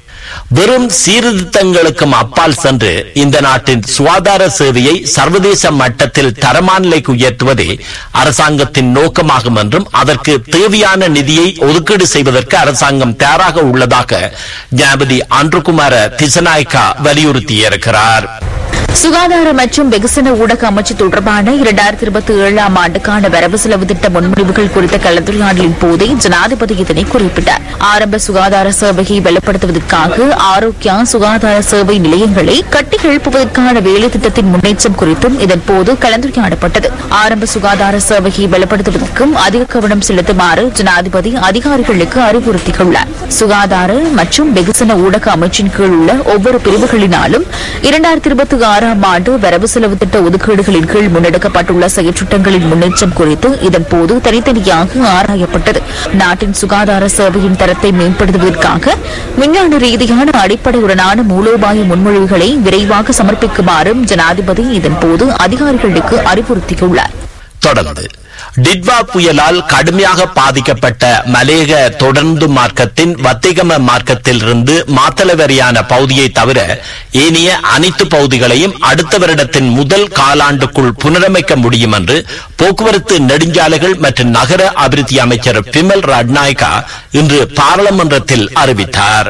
வெறும் சீர்திருத்தங்களுக்கும் அப்பால் சென்று இந்த நாட்டின் சுகாதார சேவையை சர்வதேச மட்டத்தில் தரமான நிலைக்கு உயர்த்துவதே அரசாங்கத்தின் நோக்கமாகும் என்றும் அதற்கு தேவையான நிதியை ஒதுக்கீடு செய்வதற்கு அரசாங்கம் தயாராக உள்ளதாக ஜனாதிபதி அன்றுகுமார திசநாயக்கா வலியுறுத்தியிருக்கிறார். சுகாதார மற்றும் வெகுசன ஊடக அமைச்சு தொடர்பான 2027 ஆண்டுக்கான வரவு செலவு திட்ட முன்மொழிவுகள் குறித்த கலந்துரையாடலின் போதே ஜனாதிபதி இதனை குறிப்பிட்டார். ஆரம்ப சுகாதார சேவையை வலுப்படுத்துவதற்காக ஆரோக்கியா சுகாதார சேவை நிலையங்களை கட்டி எழுப்புவதற்கான வேலை திட்டத்தின் முன்னேற்றம் குறித்தும் இதன்போது கலந்துரையாடப்பட்டது. ஆரம்ப சுகாதார சேவையை வலுப்படுத்துவதற்கும் அதிக கவனம் செலுத்துமாறு ஜனாதிபதி அதிகாரிகளுக்கு அறிவுறுத்தியுள்ளார். சுகாதார மற்றும் வெகுசன ஊடக அமைச்சின் கீழ் உள்ள ஒவ்வொரு பிரிவுகளினாலும் 2026 ஆண்டு வரவு செலவு திட்ட ஒதுக்கீடுகளின் கீழ் முன்னெடுக்கப்பட்டுள்ள செயற்றிட்டங்களின் முன்னேற்றம் குறித்து இதன்போது தனித்தனியாக ஆராயப்பட்டது. நாட்டின் சுகாதார சேவையின் தரத்தை மேம்படுத்துவதற்காக விஞ்ஞான ரீதியான அடிப்படையுடனான மூலோபாய முன்மொழிவுகளை விரைவாக சமர்ப்பிக்குமாறும் ஜனாதிபதி இதன்போது அதிகாரிகளுக்கு அறிவுறுத்தியுள்ளார். தொடர்ந்து டிட்வா புயலால் கடுமையாக பாதிக்கப்பட்ட மலேக தொடர்ந்து மார்க்கத்தின் வத்திகம மார்க்கத்தில் இருந்து மாத்தளை வரையான பகுதியை தவிர ஏனைய அனைத்து பகுதிகளையும் அடுத்த வருடத்தின் முதல் காலாண்டுக்குள் புனரமைக்க முடியும் என்று போக்குவரத்து நெடுஞ்சாலைகள் மற்றும் நகர அபிவிருத்தி அமைச்சர் பிமல் ரட்நாயக்கா இன்று பாராளுமன்றத்தில் அறிவித்தார்.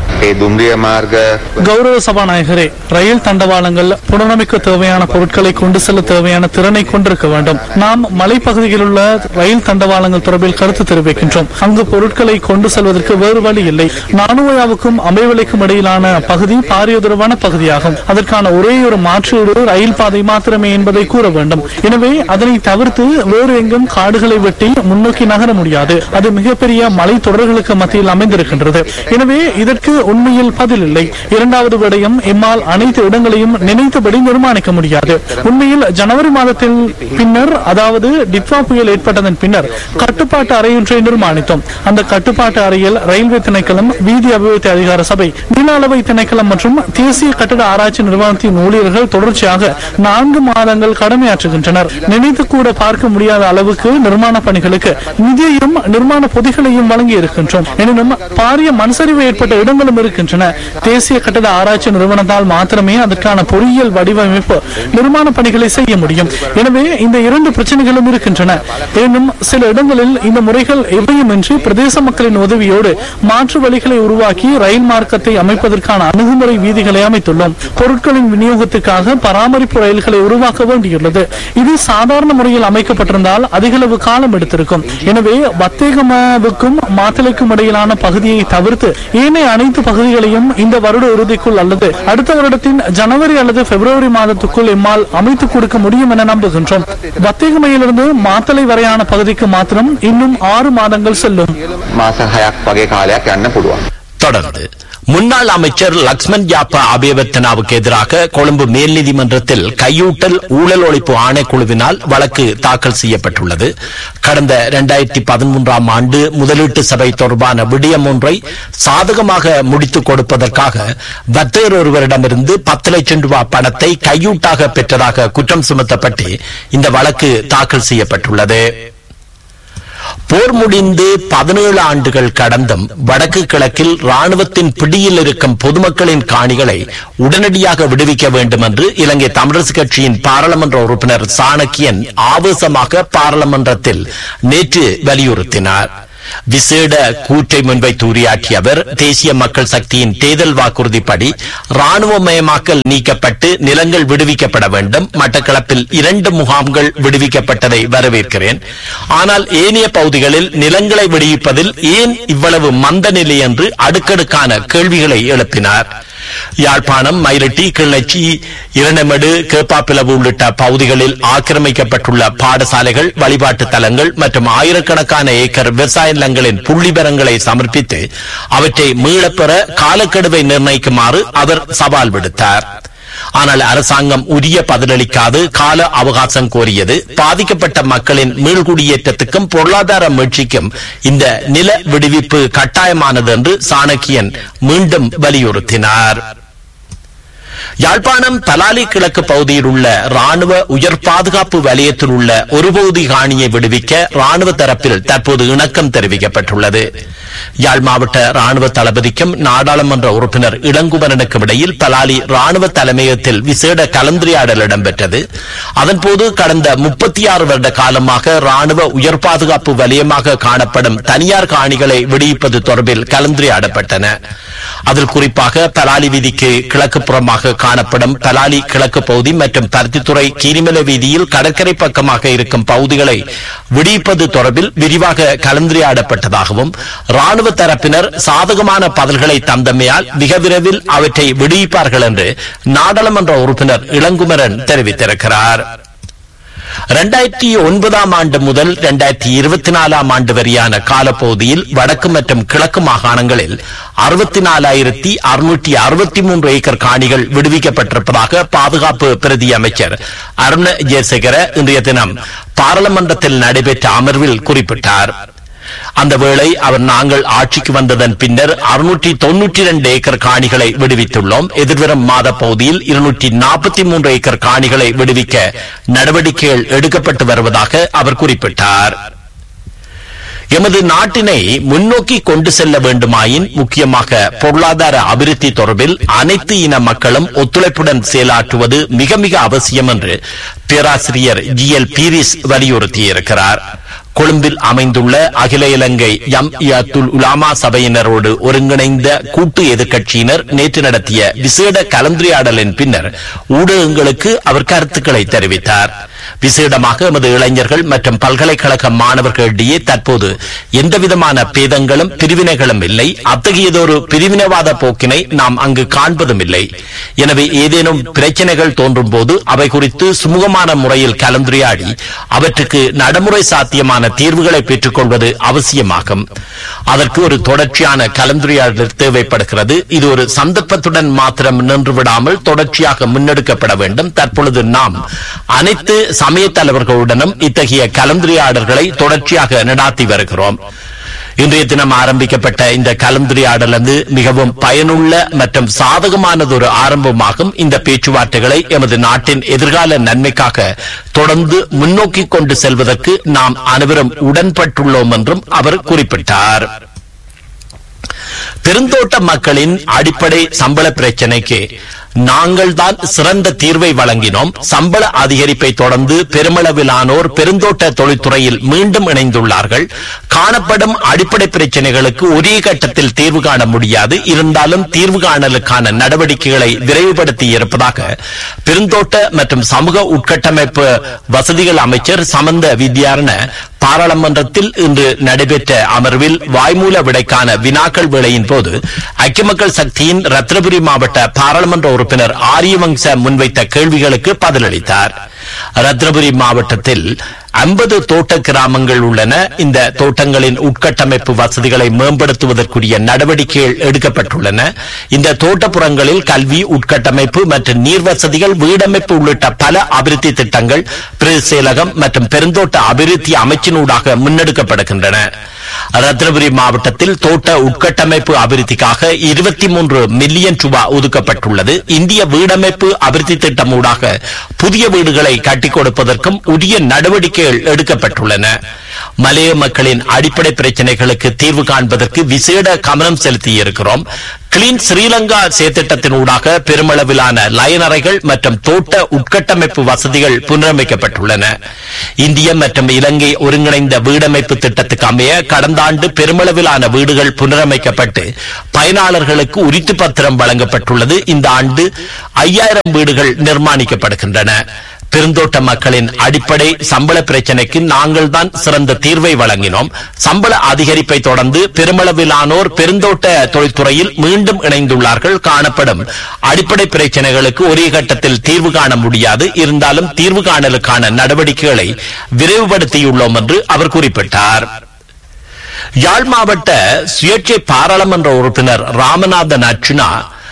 கௌரவ சபாநாயகரே, ரயில் தண்டவாளங்கள் புனரமைக்க தேவையான பொருட்களை கொண்டு செல்ல தேவையான திறனை கொண்டிருக்க வேண்டும். நாம் மலைப்பகுதியில் உள்ள ரயில் தண்டவாளங்கள் தொடர்பில் கருத்து தெரிவிக்கின்றோம். அங்கு பொருட்களை கொண்டு செல்வதற்கு வேறு வழி இல்லை. நானுவையாவுக்கும் அமைவலைக்கும் இடையிலான பகுதி பாரியதுரவான பகுதியாகும். அதற்கான ஒரே ஒரு மாற்றீடு ரயில் பாதை மாத்திரமே என்பதை கூற வேண்டும். எனவே அதனை தவிர்த்து வேறு எங்கும் காடுகளை வெட்டி முன்னோக்கி நகர முடியாது. அது மிகப்பெரிய மலை தொடர்களுக்கு மத்தியில் அமைந்திருக்கின்றது. எனவே இதற்கு உண்மையில் பதில் இல்லை. இரண்டாவது விடயம், எம்மால் அனைத்து இடங்களையும் நினைத்தபடி நிர்மாணிக்க முடியாது. உண்மையில் ஜனவரி மாதத்தில் பின்னர், அதாவது டிட்வா புயல் ஏற்பட்டதன் பின்னர் கட்டுப்பாட்டு அறையொன்றை நிர்மாணித்தோம். அந்த கட்டுப்பாட்டு அறையில் ரயில்வே திணைக்களம், வீதி அபிவிருத்தி அதிகார சபை, நில அளவை திணைக்களம் மற்றும் தேசிய கட்டட ஆராய்ச்சி நிறுவனத்தின் ஊழியர்கள் தொடர்ச்சியாக 4 மாதங்கள் கடமையாற்றுகின்றனர். நினைத்து கூட பார்க்க முடியாத அளவுக்கு நிர்மாண பணிகளுக்கு நிதியையும் நிர்மாண பொதிகளையும் வழங்கி இருக்கின்றோம். எனினும் பாரிய மண்சரிவு ஏற்பட்ட இடங்களும் இருக்கின்றன. தேசிய கட்டட ஆராய்ச்சி நிறுவனத்தால் மாத்திரமே அதற்கான பொறியியல் வடிவமைப்பு நிர்மாண பணிகளை செய்ய முடியும். எனவே இந்த 2 பிரச்சனைகளும் இருக்கின்றன. எனினும் சில இடங்களில் இந்த முறைகள் எவையுமின்றி பிரதேச மக்களின் உதவியோடு மாற்று வழிகளை உருவாக்கி ரயில் மார்க்கத்தை அமைப்பதற்கான அணுகுமுறை வீதிகளை அமைத்துள்ளோம். பொருட்களின் விநியோகத்துக்காக பராமரிப்பு ரயில்களை உருவாக்க வேண்டியுள்ளது. இது சாதாரண முறையில் அமைக்கப்பட்டிருந்தால் அதிகளவு காலம் எடுத்திருக்கும். எனவே வத்தேகமாவுக்கும் மாத்தளைக்கும் இடையிலான பகுதியை தவிர்த்து ஏனைய அனைத்து பகுதிகளையும் இந்த வருட இறுதிக்குள் அல்லது அடுத்த வருடத்தின் ஜனவரி அல்லது பிப்ரவரி மாதத்துக்குள் எம்மால் அமைத்துக் கொடுக்க முடியும் என நம்புகின்றோம். வத்தேகமையிலிருந்து மாத்தளை வரையான பகுதிக்கு மாத்திரம் இன்னும் 6 மாதங்கள் செல்லும். தொடர்ந்து முன்னாள் அமைச்சர் லக்ஷ்மன் யாப்பா அபேவர்த்தனாவுக்கு எதிராக கொழும்பு மேல் நீதிமன்றத்தில் கையூட்டல் ஊழல் ஒழிப்பு ஆணைக்குழுவினால் வழக்கு தாக்கல் செய்யப்பட்டுள்ளது. கடந்த 2013 ஆண்டு முதலீட்டு சபை தொடர்பான விடயம் ஒன்றை சாதகமாக முடித்துக் கொடுப்பதற்காக வர்த்தகர் ஒருவரிடமிருந்து 10 லட்சம் ரூபாய் பணத்தை கையூட்டாக பெற்றதாக குற்றம் சுமத்தப்பட்டு இந்த வழக்கு தாக்கல் செய்யப்பட்டுள்ளது. போர் முடிந்து 17 ஆண்டுகள் கடந்தும் வடக்கு கிழக்கில் ராணுவத்தின் பிடியில் இருக்கும் பொதுமக்களின் காணிகளை உடனடியாக விடுவிக்க வேண்டும் என்று இலங்கை தமிழரசு கட்சியின் பாராளுமன்ற உறுப்பினர் சாணக்கியன் ஆவேசமாக பாராளுமன்றத்தில் நேற்று வலியுறுத்தினார். விசேட கூற்றை முன்வைத்து உரையாற்றிய அவர் தேசிய மக்கள் சக்தியின் தேர்தல் வாக்குறுதிப்படி ராணுவமயமாக்கல் நீக்கப்பட்டு நிலங்கள் விடுவிக்கப்பட வேண்டும். மட்டக்களப்பில் 2 முகாம்கள் விடுவிக்கப்பட்டதை வரவேற்கிறேன். ஆனால் ஏனைய பகுதிகளில் நிலங்களை விடுவிப்பதில் ஏன் இவ்வளவு மந்த நிலை என்று அடுக்கடுக்கான கேள்விகளை எழுப்பினார். யாழ்ப்பாணம், மயிலட்டி, கிளிநொச்சி, இரண்டமடு, கேப்பாப்பிலவு உள்ளிட்ட பகுதிகளில் ஆக்கிரமிக்கப்பட்டுள்ள பாடசாலைகள், வழிபாட்டு தலங்கள் மற்றும் ஆயிரக்கணக்கான ஏக்கர் விவசாய நிலங்களின் புள்ளிபரங்களை சமர்ப்பித்து அவற்றை மீளப்பெற காலக்கெடுவை நிர்ணயிக்குமாறு அவர் சவால் விடுத்தார். ஆனால் அரசாங்கம் உரிய பதிலளிக்காது கால அவகாசம் கோரியது. பாதிக்கப்பட்ட மக்களின் மீள்குடியேற்றத்துக்கும் பொருளாதார மீட்சிக்கும் இந்த நில விடுவிப்பு கட்டாயமானது என்று சாணக்கியன் மீண்டும் வலியுறுத்தினார். யாழ்ப்பாணம் பலாலி கிழக்கு பகுதியில் உள்ள ராணுவ உயர் பாதுகாப்பு வலயத்தில் உள்ள ஒரு பகுதி காணியை விடுவிக்க ராணுவ தரப்பில் தற்போது இணக்கம் தெரிவிக்கப்பட்டுள்ளது. யாழ் மாவட்ட ராணுவ தளபதிக்கும் நாடாளுமன்ற உறுப்பினர் இளங்குமரனுக்கும் இடையில் பலாலி ராணுவ தலைமையகத்தில் விசேட கலந்துரையாடல் இடம்பெற்றது. அதன்போது கடந்த 36 வருட காலமாக ராணுவ உயர் பாதுகாப்பு வலயமாக காணப்படும் தனியார் காணிகளை விடுவிப்பது தொடர்பில் கலந்துரையாடப்பட்டன. அதில் குறிப்பாக பலாலி வீதிக்கு கிழக்கு புறமாக காணப்படும் பலாலி கிழக்கு பகுதி மற்றும் பருத்தித்துறை கீரிமலை வீதியில் கடற்கரை பக்கமாக இருக்கும் பகுதிகளை விடுவிப்பது தொடர்பில் விரிவாக கலந்துரையாடப்பட்டதாகவும் ராணுவ தரப்பினர் சாதகமான பதில்களை தந்தமையால் மிக விரைவில் அவற்றை விடுவிப்பார்கள் என்று நாடாளுமன்ற உறுப்பினர் இளங்குமரன் தெரிவித்திருக்கிறார். 2009 ஆண்டு முதல் 2024 ஆண்டு வரையான காலப்பகுதியில் வடக்கு மற்றும் கிழக்கு மாகாணங்களில் 64,663 ஏக்கர் காணிகள் விடுவிக்கப்பட்டிருப்பதாக பாதுகாப்பு பிரதி அமைச்சர் அருண ஜெயசேகர இன்றைய தினம் பாராளுமன்றத்தில் நடைபெற்ற அமர்வில் குறிப்பிட்டார். அந்த வேளை அவர் நாங்கள் ஆட்சிக்கு வந்ததன் பின்னர் 692 ஏக்கர் காணிகளை விடுவித்துள்ளோம். எதிர்வரும் மாத பகுதியில் 243 ஏக்கர் காணிகளை விடுவிக்க நடவடிக்கைகள் எடுக்கப்பட்டு வருவதாக அவர் குறிப்பிட்டார். எமது நாட்டினை முன்னோக்கி கொண்டு செல்ல வேண்டுமாயின் முக்கியமாக பொருளாதார அபிவிருத்தி தொடர்பில் அனைத்து இன மக்களும் ஒத்துழைப்புடன் செயலாற்றுவது மிக மிக அவசியம் என்று பேராசிரியர் GL பீரிஸ் வலியுறுத்தியிருக்கிறார். கொழும்பில் அமைந்துள்ள அகில இலங்கை ஜம்இய்யத்துல் உலமா சபையினரோடு ஒருங்கிணைந்த கூட்டு எதிர்க்கட்சியினர் நேற்று நடத்திய விசேட கலந்துரையாடலின் பின்னர் ஊடகங்களுக்கு அவர் கருத்துக்களை தெரிவித்தார். விசேடமாக எமது இளைஞர்கள் மற்றும் பல்கலைக்கழக மாணவர்களிடையே தற்போது எந்தவிதமான பேதங்களும் பிரிவினைகளும் இல்லை. அத்தகையதொரு பிரிவினைவாத போக்கினை நாம் அங்கு காண்பதும் இல்லை. எனவே ஏதேனும் பிரச்சனைகள் தோன்றும் போது அவை குறித்து சுமூகமான முறையில் கலந்துரையாடி அவற்றுக்கு நடைமுறை சாத்தியமான தீர்வுகளை பெற்றுக் கொள்வது அவசியமாகும். அதற்கு ஒரு தொடர்ச்சியான கலந்துரையாடல் தேவைப்படுகிறது. இது ஒரு சந்தர்ப்பத்துடன் மாத்திரம் நின்று விடாமல் தொடர்ச்சியாக முன்னெடுக்கப்பட வேண்டும். தற்பொழுது நாம் அனைத்து சமய தலைவர்களுடனும் இத்தகைய கலந்துரையாடல்களை தொடர்ச்சியாக நடாத்தி வருகிறோம். இன்றைய தினம் ஆரம்பிக்கப்பட்ட இந்த கலந்துரையாடல் மிகவும் பயனுள்ள மற்றும் சாதகமானதொரு ஆரம்பமாகும். இந்த பேச்சுவார்த்தைகளை எமது நாட்டின் எதிர்கால நன்மைக்காக தொடர்ந்து முன்னோக்கி கொண்டு செல்வதற்கு நாம் அனைவரும் உடன்பட்டுள்ளோம் என்றும் அவர் குறிப்பிட்டார். பெருந்தோட்ட மக்களின் அடிப்படை சம்பள பிரச்சினைக்கு நாங்கள் தான் சிறந்த தீர்வை வழங்கினோம். சம்பள அதிகரிப்பை தொடர்ந்து பெருமளவிலானோர் பெருந்தோட்ட தொழில்துறையில் மீண்டும் இணைந்துள்ளார்கள். காணப்படும் அடிப்படை பிரச்சனைகளுக்கு ஒரே கட்டத்தில் தீர்வு காண முடியாது. இருந்தாலும் தீர்வு காணலுக்கான நடவடிக்கைகளை விரைவுபடுத்தி இருப்பதாக பெருந்தோட்ட மற்றும் சமூக உட்கட்டமைப்பு வசதிகள் அமைச்சர் சமந்த வித்யாரண பாராளுமன்றத்தில் இன்று நடைபெற்ற அமர்வில் வாய்மூல விடைக்கான வினாக்கள் வேளையின் போது ஐக்கிய மக்கள் சக்தியின் ரத்னபுரி மாவட்ட பாராளுமன்ற உறுப்பினர் ஆரியவங்ச முன்வைத்த கேள்விகளுக்கு பதிலளித்தார். ரத்னபுரி மாவட்டத்தில் 50 தோட்ட கிராமங்கள் உள்ளன. இந்த தோட்டங்களின் உட்கட்டமைப்பு வசதிகளை மேம்படுத்துவதற்குரிய நடவடிக்கைகள் எடுக்கப்பட்டுள்ளன. இந்த தோட்டப்புறங்களில் கல்வி, உட்கட்டமைப்பு மற்றும் நீர் வசதிகள், வீடமைப்பு உள்ளிட்ட பல அபிவிருத்தி திட்டங்கள் பிரதேச செயலகம் மற்றும் பெருந்தோட்ட அபிவிருத்தி அமைச்சினூடாக முன்னெடுக்கப்படுகின்றன. ரத்னபுரி மாவட்டத்தில் தோட்ட உட்கட்டமைப்பு அபிவிருத்திக்காக 23 மில்லியன் ரூபாய் ஒதுக்கப்பட்டுள்ளது. இந்திய வீடமைப்பு அபிவிருத்தி திட்டம் ஊடாக புதிய வீடுகளை கட்டிக் கொடுப்பதற்கும் உரிய நடவடிக்கைகள் எடுக்கப்பட்டுள்ளன. மலைய மக்களின் அடிப்படை பிரச்சனைகளுக்கு தீர்வு காண்பதற்கு விசேட கவனம் செலுத்தியிருக்கிறோம். கிளீன் ஸ்ரீலங்கா செயற்திட்டத்தினூடாக பெருமளவிலான லயனறைகள் மற்றும் தோட்ட உட்கட்டமைப்பு வசதிகள் புனரமைக்கப்பட்டுள்ளன. இந்திய மற்றும் இலங்கை ஒருங்கிணைந்த வீடமைப்பு திட்டத்துக்கு அமைய கடந்த ஆண்டு பெருமளவிலான வீடுகள் புனரமைக்கப்பட்டு பயனாளர்களுக்கு உரித்து பத்திரம் வழங்கப்பட்டுள்ளது. இந்த ஆண்டு 5000 வீடுகள் நிர்மாணிக்கப்படுகின்றன. பெருந்தோட்ட மக்களின் அடிப்படை சம்பள பிரச்சனைக்கு நாங்கள் தான் சிறந்த தீர்வை வழங்கினோம். சம்பள அதிகரிப்பை தொடர்ந்து பெருமளவிலானோர் பெருந்தோட்ட தொழில்துறையில் மீண்டும் இணைந்துள்ளார்கள். காணப்படும் அடிப்படை பிரச்சனைகளுக்கு ஒரே கட்டத்தில் தீர்வு காண முடியாது. இருந்தாலும் தீர்வு காணலுக்கான நடவடிக்கைகளை விரைவுபடுத்தியுள்ளோம் என்று அவர் குறிப்பிட்டார். யாழ் மாவட்ட சுயேட்சை பாராளுமன்ற உறுப்பினர் ராமநாதன் அர்ச்சுனா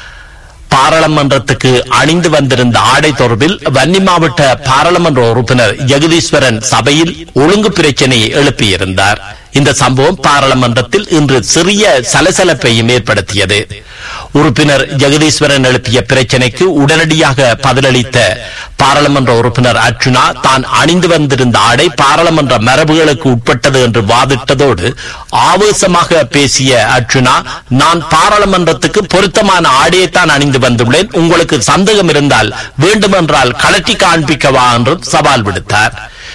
பாராளுமன்றத்துக்கு அணிந்து வந்திருந்த ஆடை தொடர்பில் வன்னி மாவட்ட பாராளுமன்ற உறுப்பினர் ஜெகதீஸ்வரன் சபையில் ஒழுங்கு பிரச்சனையை எழுப்பியிருந்தார். இந்த சம்பவம் பாராளுமன்றத்தில் இன்று சிறிய சலசலப்பையும் ஏற்படுத்தியது. உறுப்பினர் ஜெகதீஸ்வரன் எழுப்பிய பிரச்சனைக்கு உடனடியாக பதிலளித்த பாராளுமன்ற உறுப்பினர் அர்ச்சுனா தான் அணிந்து வந்திருந்த ஆடை பாராளுமன்ற மரபுகளுக்கு உட்பட்டது என்று வாதிட்டதோடு ஆவேசமாக பேசிய அர்ச்சுனா, நான் பாராளுமன்றத்துக்கு பொருத்தமான ஆடையைத்தான் அணிந்து வந்துள்ளேன், உங்களுக்கு சந்தேகம் இருந்தால் வேண்டுமென்றால் கலட்டி காண்பிக்கவா என்றும் சவால் விடுத்தார்.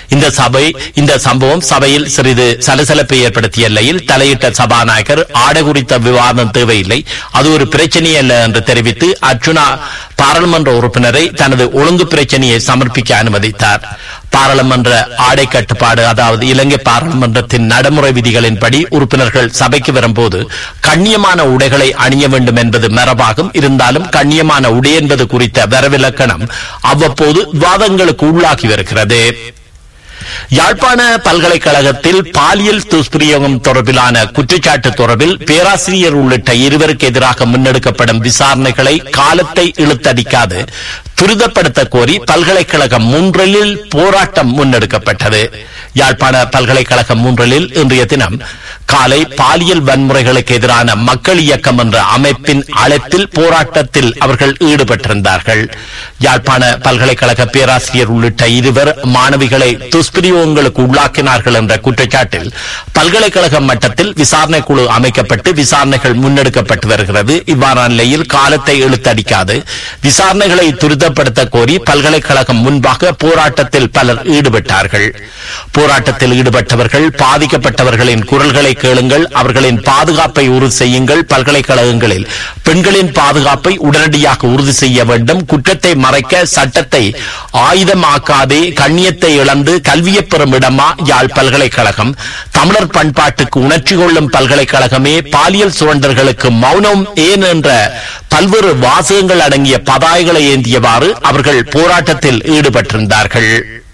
இந்த சம்பவம் சபையில் சிறிது சலசலப்பை ஏற்படுத்திய நிலையில் தலையிட்ட சபாநாயகர் ஆடை குறித்த விவாதம் தேவையில்லை, அது ஒரு பிரச்சனை அல்ல என்று தெரிவித்து அர்ச்சுனா பாராளுமன்ற உறுப்பினரை தனது ஒழுங்கு பிரச்சனையை சமர்ப்பிக்க அனுமதித்தார். பாராளுமன்ற ஆடை கட்டுப்பாடு, அதாவது இலங்கை பாராளுமன்றத்தின் நடைமுறை விதிகளின்படி உறுப்பினர்கள் சபைக்கு வரும்போது கண்ணியமான உடைகளை அணிய வேண்டும் என்பது மரபாகும். இருந்தாலும் கண்ணியமான உடை என்பது குறித்த வரவிலக்கணம் அவ்வப்போது விவாதங்களுக்கு உள்ளாகி வருகிறது. யாழ்ப்பாண பல்கலைக்கழகத்தில் பாலியல் துஷ்பிரயோகம் தொடர்பிலான குற்றச்சாட்டு தொடர்பில் பேராசிரியர் உள்ளிட்ட 2 எதிராக முன்னெடுக்கப்படும் விசாரணைகளை காலத்தை இழுத்தடிக்காது துரிதப்படுத்த கோரி பல்கலைக்கழகம் 3 போராட்டம் முன்னெடுக்கப்பட்டது. யாழ்ப்பாண பல்கலைக்கழகம் 3 இன்றைய தினம் காலை பாலியல் வன்முறைகளுக்கு எதிரான மக்கள் இயக்கம் என்ற அமைப்பின் அழைப்பில் போராட்டத்தில் அவர்கள் ஈடுபட்டிருந்தார்கள். யாழ்ப்பாண பல்கலைக்கழக பேராசிரியர் உள்ளிட்ட 2 மாணவிகளை துஷ்பிரயோகங்களுக்கு உள்ளாக்கினார்கள் என்ற குற்றச்சாட்டில் பல்கலைக்கழக மட்டத்தில் விசாரணை குழு அமைக்கப்பட்டு விசாரணைகள் முன்னெடுக்கப்பட்டு வருகிறது. இவ்வாறான நிலையில் காலத்தை இழுத்தடிக்காது விசாரணைகளை துரிதப்படுத்த கோரி பல்கலைக்கழகம் முன்பாக போராட்டத்தில் பலர் ஈடுபட்டார்கள். போராட்டத்தில் ஈடுபட்டவர்கள், பாதிக்கப்பட்டவர்களின் குரல்களை கேளுங்கள், அவர்களின் பாதுகாப்பை உறுதி செய்யுங்கள், பல்கலைக்கழகங்களில் பெண்களின் பாதுகாப்பை உடனடியாக உறுதி செய்ய வேண்டும், குற்றத்தை மறைக்க சட்டத்தை ஆயுதமாக்காதே, கண்ணியத்தை இழந்து கல்வியை பெறும் இடமா யாழ் பல்கலைக்கழகம், தமிழர் பண்பாட்டுக்கு உணர்ச்சி கொள்ளும் பல்கலைக்கழகமே, பாலியல் சுரண்டல்களுக்கு மௌனம் ஏன் என்ற பல்வேறு வாசகங்கள் அடங்கிய பதாகைகளை ஏந்தியவாறு அவர்கள் போராட்டத்தில் ஈடுபட்டிருந்தார்கள்.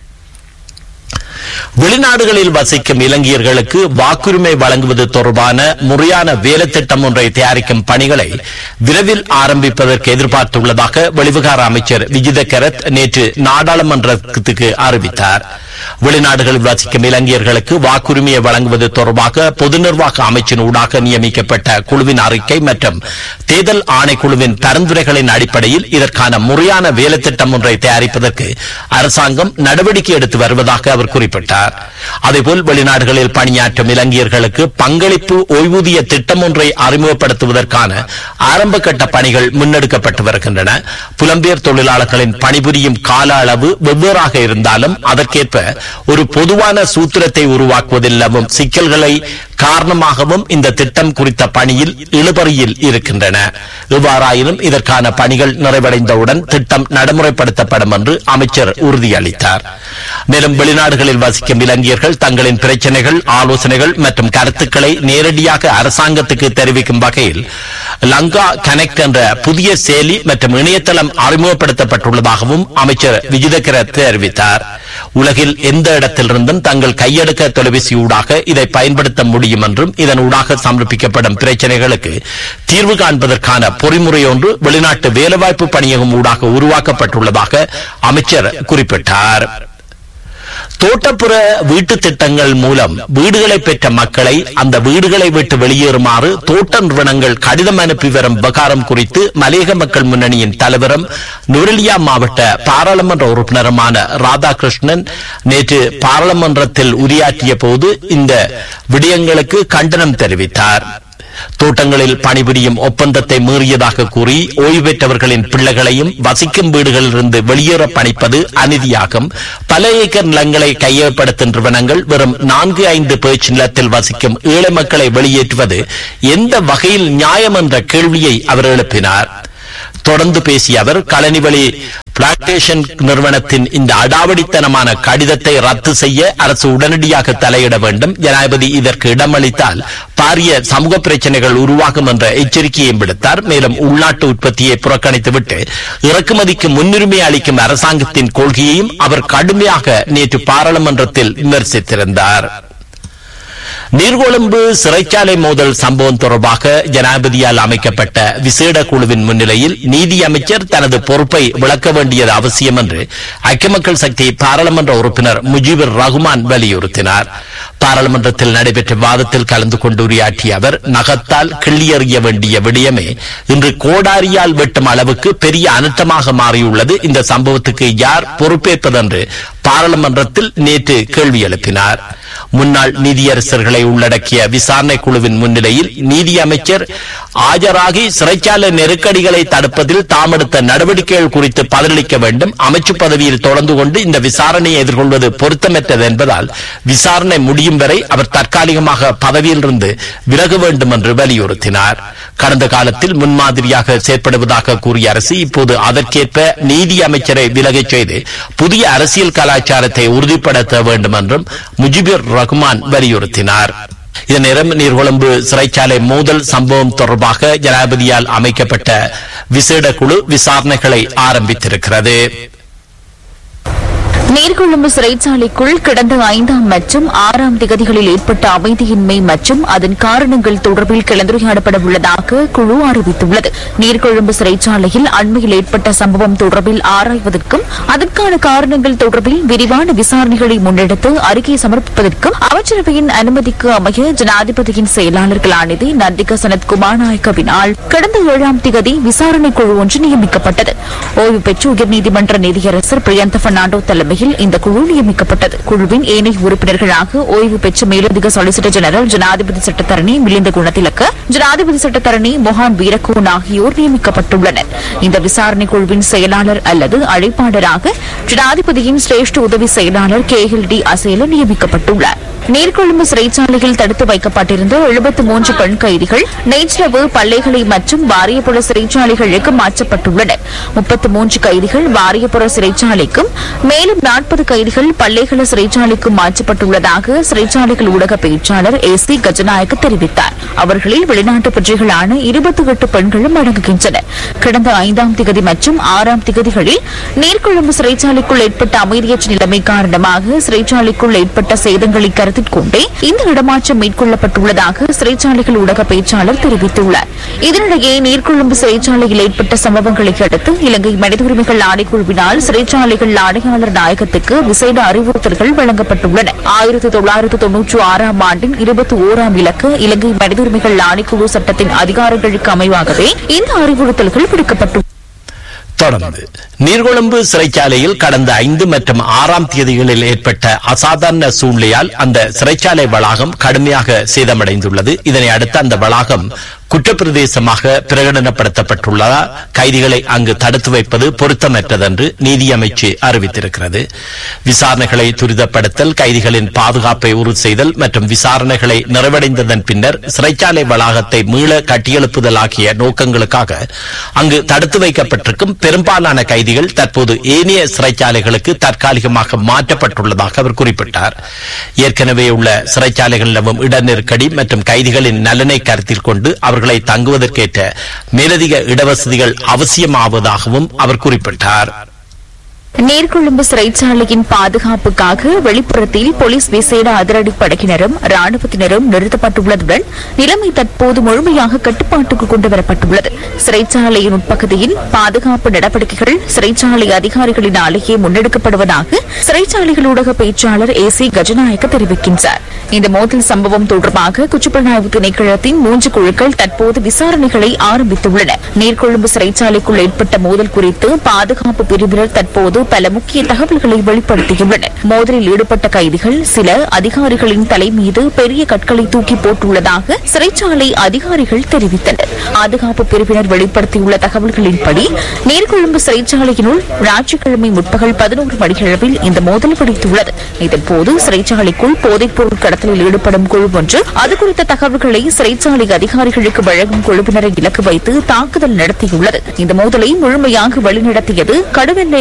வெளிநாடுகளில் வசிக்கும் இலங்கையர்களுக்கு வாக்குரிமை வழங்குவது தொடர்பான முறையான வேலை திட்டம் ஒன்றை தயாரிக்கும் பணிகளை விரைவில் ஆரம்பிப்பதற்கு எதிர்பார்த்துள்ளதாக வெளிவிகார அமைச்சர் விஜித கரத் நேற்று நாடாளுமன்றத்துக்கு அறிவித்தார். வெளிநாடுகளில் வசிக்கும் இலங்கையர்களுக்கு வாக்குரிமையை வழங்குவது தொடர்பாக பொது நிர்வாக அமைச்சின் ஊடாக நியமிக்கப்பட்ட குழுவின் அறிக்கை மற்றும் தேர்தல் ஆணைக்குழுவின் பரிந்துரைகளின் அடிப்படையில் இதற்கான முறையான வேலை திட்டம் ஒன்றை தயாரிப்பதற்கு அரசாங்கம் நடவடிக்கை எடுத்து வருவதாக அவர் குறிப்பிட்டார். அதேபோல் வெளிநாடுகளில் பணியாற்றும் இலங்கையர்களுக்கு பங்களிப்பு ஓய்வூதிய திட்டம் ஒன்றை அறிமுகப்படுத்துவதற்கான ஆரம்ப கட்ட பணிகள் முன்னெடுக்கப்பட்டு வருகின்றன. புலம்பெயர் தொழிலாளர்களின் பணிபுரியும் கால அளவு வெவ்வேறாக இருந்தாலும் அதற்கேற்ப ஒரு பொதுவான சூத்திரத்தை உருவாக்குவதில் நிலவும் சிக்கல்களை காரணமாகவும் இந்த திட்டம் குறித்த பணியில் இழுபறியில் இருக்கின்றன. எவ்வாறாயினும் இதற்கான பணிகள் நிறைவடைந்தவுடன் திட்டம் நடைமுறைப்படுத்தப்படும் என்று அமைச்சர் உறுதியளித்தார். மேலும் வெளிநாடுகளில் வசிக்கும் இலங்கையர்கள் தங்களின் பிரச்சனைகள், ஆலோசனைகள் மற்றும் கருத்துக்களை நேரடியாக அரசாங்கத்துக்கு தெரிவிக்கும் வகையில் லங்கா கனெக்ட் என்ற புதிய செயலி மற்றும் இணையதளம் அறிமுகப்படுத்தப்பட்டுள்ளதாகவும் அமைச்சர் விஜிதகர தெரிவித்தார். உலகில் எந்த இடத்திலிருந்தும் தங்கள் கையெடுக்க தொலைபேசி ஊடாக இதை பயன்படுத்த முடியும் என்றும் இதன் ஊடாக சமர்ப்பிக்கப்படும் பிரச்சனைகளுக்கு தீர்வு காண்பதற்கான பொறிமுறை ஒன்று வெளிநாட்டு வேலைவாய்ப்பு பணியகம் ஊடாக உருவாக்கப்பட்டுள்ளதாக அமைச்சர் குறிப்பிட்டார். தோட்டப்புற வீட்டு திட்டங்கள் மூலம் வீடுகளை பெற்ற மக்களை அந்த வீடுகளை விட்டு வெளியேறுமாறு தோட்ட நிறுவனங்கள் கடிதம் அனுப்பி வரும் விவகாரம் குறித்து மலையக மக்கள் முன்னணியின் தலைவரும் நுவரெலியா மாவட்ட பாராளுமன்ற உறுப்பினருமான ராதாகிருஷ்ணன் நேற்று பாராளுமன்றத்தில் உரையாற்றிய போது இந்த விடயங்களுக்கு கண்டனம் தெரிவித்தார். தோட்டங்களில் பணிபுரியும் ஒப்பந்தத்தை மீறியதாக கூறி ஓய்வு பெற்றவர்களின் பிள்ளைகளையும் வசிக்கும் வீடுகளிலிருந்து வெளியேற பணிப்பது அநீதியாகும். பல ஏக்கர் நிலங்களை கையகப்படுத்தும் நிறுவனங்கள் வெறும் 4-5 பேச்சு நிலத்தில் வசிக்கும் ஏழை மக்களை வெளியேற்றுவது எந்த வகையில் நியாயம் என்ற கேள்வியை அவர் எழுப்பினார். தொடர்ந்து பேசிய அவர் கழனிவழி பிளான்டேஷன் நிறுவனத்தின் இந்த அடாவடித்தனமான கடிதத்தை ரத்து செய்ய அரசு உடனடியாக தலையிட வேண்டும். ஜனாதிபதி இதற்கு இடமளித்தால் பாரிய சமூக பிரச்சனைகள் உருவாகும் என்ற எச்சரிக்கையை விடுத்தார். மேலும் உள்நாட்டு உற்பத்தியை புறக்கணித்துவிட்டு இறக்குமதிக்கு முன்னுரிமை அளிக்கும் அரசாங்கத்தின் கொள்கையையும் அவர் கடுமையாக நேற்று பாராளுமன்றத்தில் விமர்சித்திருந்தார். நீர்கொழும்பு சிறைச்சாலை மோதல் சம்பவம் தொடர்பாக ஜனாதிபதியால் அமைக்கப்பட்ட விசேட குழுவின் முன்னிலையில் நீதி அமைச்சர் தனது பொறுப்பை விளக்க வேண்டியது அவசியம் என்று ஐக்கிய மக்கள் சக்தி பாராளுமன்ற உறுப்பினர் முஜிபுர் ரஹ்மான் வலியுறுத்தினார். பாராளுமன்றத்தில் நடைபெற்ற வாதத்தில் கலந்து கொண்டு உரையாற்றிய அவர் நகத்தால் கிள்ளியறிய வேண்டிய விடயமே இன்று கோடாரியால் வெட்டும் அளவுக்கு பெரிய அனர்த்தமாக மாறியுள்ளது. இந்த சம்பவத்துக்கு யார் பொறுப்பேற்பதென்று பாராளுமன்றத்தில் நேற்று கேள்வி எழுப்பினார். முன்னாள் நீதியரசர்களை உள்ளடக்கிய விசாரணை குழுவின் முன்னிலையில் நீதி அமைச்சர் ஆஜராகி சிறைச்சாலை நெருக்கடிகளை தடுப்பதில் தாம் எடுத்த நடவடிக்கைகள் குறித்து பதிலளிக்க வேண்டும். அமைச்சு பதவியில் தொடர்ந்து கொண்டு இந்த விசாரணையை எதிர்கொள்வது பொருத்தமற்றது என்பதால் விசாரணை முடியும் வரை அவர் தற்காலிகமாக பதவியிலிருந்து விலக வேண்டும் என்று வலியுறுத்தினார். கடந்த காலத்தில் முன்மாதிரியாக செயற்படுவதாக கூறிய அரசு இப்போது அதற்கேற்ப நீதி அமைச்சரை விலகச் செய்து புதிய அரசியல் கலாச்சாரத்தை உறுதிப்படுத்த வேண்டும் என்றும் முஜிபுர் ரஹ்மான் வலியுறுத்தினார். இதன் நீர்கொழும்பு சிறைச்சாலை மோதல் சம்பவம் தொடர்பாக ஜனாதிபதியால் அமைக்கப்பட்ட விசேட குழு விசாரணைகளை ஆரம்பித்திருக்கிறது. நீர்கொழும்பு சிறைச்சாலைக்குள் கடந்த 5ஆம் மற்றும் 6ஆம் திகதிகளில் ஏற்பட்ட அமைதியின்மை மற்றும் அதன் காரணங்கள் தொடர்பில் கலந்துரையாடப்பட உள்ளதாக குழு அறிவித்துள்ளது. நீர்கொழும்பு சிறைச்சாலையில் அண்மையில் ஏற்பட்ட சம்பவம் தொடர்பில் ஆராய்வதற்கும் அதற்கான காரணங்கள் தொடர்பில் விரிவான விசாரணைகளை முன்னெடுத்து அறிக்கை சமர்ப்பிப்பதற்கும் அமைச்சரவையின் அனுமதிக்கு அமைய ஜனாதிபதியின் செயலாளர்களானது நந்திக சனத்குமார் நாயக்கவினால் கடந்த 7ஆம் திகதி விசாரணை குழு ஒன்று நியமிக்கப்பட்டது. ஓய்வு பெற்ற உயர்நீதிமன்ற நீதியரசர் பிரியந்த பெர்னாண்டோ தலைமையில் இந்த குழு நியமிக்கப்பட்டது. குழுவின் ஏனைய உறுப்பினர்களாக ஓய்வு பெற்ற மேலதிக சொலிசிட்டர் ஜெனரல் ஜனாதிபதி சட்டத்தரணி மிலிந்த குணத்திலக்க, ஜனாதிபதி சட்டத்தரணி மொஹான் வீரகோன் ஆகியோர் நியமிக்கப்பட்டுள்ளனர். இந்த விசாரணை குழுவின் செயலாளர் அல்லது அழைப்பாளராக ஜனாதிபதியின் சிரேஷ்ட உதவி செயலாளர் KLD அசேல நியமிக்கப்பட்டுள்ளார். நீர்கொழும்பு சிறைச்சாலையில் தடுத்து வைக்கப்பட்டிருந்த 73 பெண் கைதிகள் நேற்றிரவு பல்லேகலை மற்றும் வாரியப்புற சிறைச்சாலைகளுக்கு மாற்றப்பட்டுள்ளனர். 33 கைதிகள் வாரியப்புற சிறைச்சாலைக்கும் மேலும் 40 கைதிகள் பல்லேகல சிறைச்சாலைக்கும் மாற்றப்பட்டுள்ளதாக சிறைச்சாலைகள் ஊடக பேச்சாளர் AC கஜநாயக்க தெரிவித்தார். அவர்களில் வெளிநாட்டு பிரஜைகளான 28 பெண்களும் அடங்குகின்றனர். கடந்த 5ஆம் திகதி மற்றும் 6ஆம் திகதிகளில் நீர்கொழும்பு சிறைச்சாலைக்குள் ஏற்பட்ட அமைதியற்ற நிலைமை காரணமாக சிறைச்சாலைக்குள் ஏற்பட்ட சேதங்களை கருத்தில் கொண்டே இந்த இடமாற்றம் மேற்கொள்ளப்பட்டுள்ளதாக சிறைச்சாலைகள் ஊடக பேச்சாளர் தெரிவித்துள்ளார். இதனிடையே நீர்கொழும்பு சிறைச்சாலையில் ஏற்பட்ட சம்பவங்களை அடுத்து இலங்கை மனித உரிமைகள் ஆணைக்குழுவினால் சிறைச்சாலைகள் ஆணையாளர் நாயகத்துக்கு விசேட அறிவுறுத்தல்கள் வழங்கப்பட்டுள்ளன. 1996ஆம் ஆண்டின் 21ஆம் இலக்கு இலங்கை மனித உரிமைகள் ஆணைக்குழு சட்டத்தின் அதிகாரங்களுக்கு அமைவாகவே இந்த அறிவுறுத்தல்கள் விடுக்கப்பட்டுள்ளன. தொடர்ந்து நீர்கொழும்பு சிறைச்சாலையில் கடந்த 5 மற்றும் 6ஆம் தேதிகளில் ஏற்பட்ட அசாதாரண சூழ்நிலையால் அந்த சிறைச்சாலை வளாகம் கடுமையாக சேதமடைந்துள்ளது. இதனை அடுத்து அந்த வளாகம் குற்றப்பிரதேசமாக பிரகடனப்படுத்தப்பட்டுள்ளதால் கைதிகளை அங்கு தடுத்து வைப்பது பொருத்தமற்றது என்று நீதி அமைச்சு அறிவித்திருக்கிறது. விசாரணைகளை துரிதப்படுத்தல், கைதிகளின் பாதுகாப்பை உறுதி செய்தல் மற்றும் விசாரணைகளை நிறைவடைந்ததன் பின்னர் சிறைச்சாலை வளாகத்தை மீள கட்டியெழுப்புதல் ஆகிய நோக்கங்களுக்காக அங்கு தடுத்து வைக்கப்பட்டிருக்கும் பெரும்பாலான கைதிகள் தற்போது ஏனைய சிறைச்சாலைகளுக்கு தற்காலிகமாக மாற்றப்பட்டுள்ளதாக அவர் குறிப்பிட்டார். ஏற்கனவே உள்ள சிறைச்சாலைகள் நிலவும் இட நெருக்கடி மற்றும் கைதிகளின் நலனை கருத்தில் கொண்டு அவர்களை தங்குவதற்கேற்ற மேலதிக இடவசதிகள் அவசியமாவதாகவும் அவர் குறிப்பிட்டார். நீர்கொழும்பு சிறைச்சாலையின் பாதுகாப்புக்காக வெளிப்புறத்தில் போலீஸ் விசேட அதிரடிப்படையினரும் ராணுவத்தினரும் நிறுத்தப்பட்டுள்ளதுடன் நிலைமை தற்போது முழுமையாக கட்டுப்பாட்டுக்கு கொண்டுவரப்பட்டுள்ளது. சிறைச்சாலையின் உட்பகுதியில் பாதுகாப்பு நடவடிக்கைகள் சிறைச்சாலை அதிகாரிகளினாலேயே முன்னெடுக்கப்படுவதாக சிறைச்சாலைகள் ஊடக பேச்சாளர் AC கஜநாயக்க தெரிவிக்கின்றார். இந்த மோதல் சம்பவம் தொடர்பாக குற்றப்புலனாய்வு திணைக்களத்தின் 3 குழுக்கள் தற்போது விசாரணைகளை ஆரம்பித்துள்ளன. நீர்கொழும்பு சிறைச்சாலைக்குள் ஏற்பட்ட மோதல் குறித்து பாதுகாப்பு பிரிவினர் தற்போது பல முக்கிய தகவல்களை வெளிப்படுத்தியுள்ளனர். மோதலில் ஈடுபட்ட கைதிகள் சில அதிகாரிகளின் தலை மீது பெரிய கற்களை தூக்கி போட்டுள்ளதாக சிறைச்சாலை அதிகாரிகள் தெரிவித்தனர். பாதுகாப்பு பிரிவினர் வெளிப்படுத்தியுள்ள தகவல்களின்படி நீர்கொழும்பு சிறைச்சாலையினுள் ஞாயிற்றுக்கிழமை முற்பகல் 11 மணியளவில் இந்த மோதல் வெடித்துள்ளது. இதன்போது சிறைச்சாலைக்குள் போதைப்பொருள் கடத்தலில் ஈடுபடும் குழு ஒன்று அது குறித்த தகவல்களை சிறைச்சாலை அதிகாரிகளுக்கு வழங்கும் குழுவினரை இலக்கு வைத்து தாக்குதல் நடத்தியுள்ளது. இந்த மோதலை முழுமையாக வழிநடத்தியது கடுவெல்லை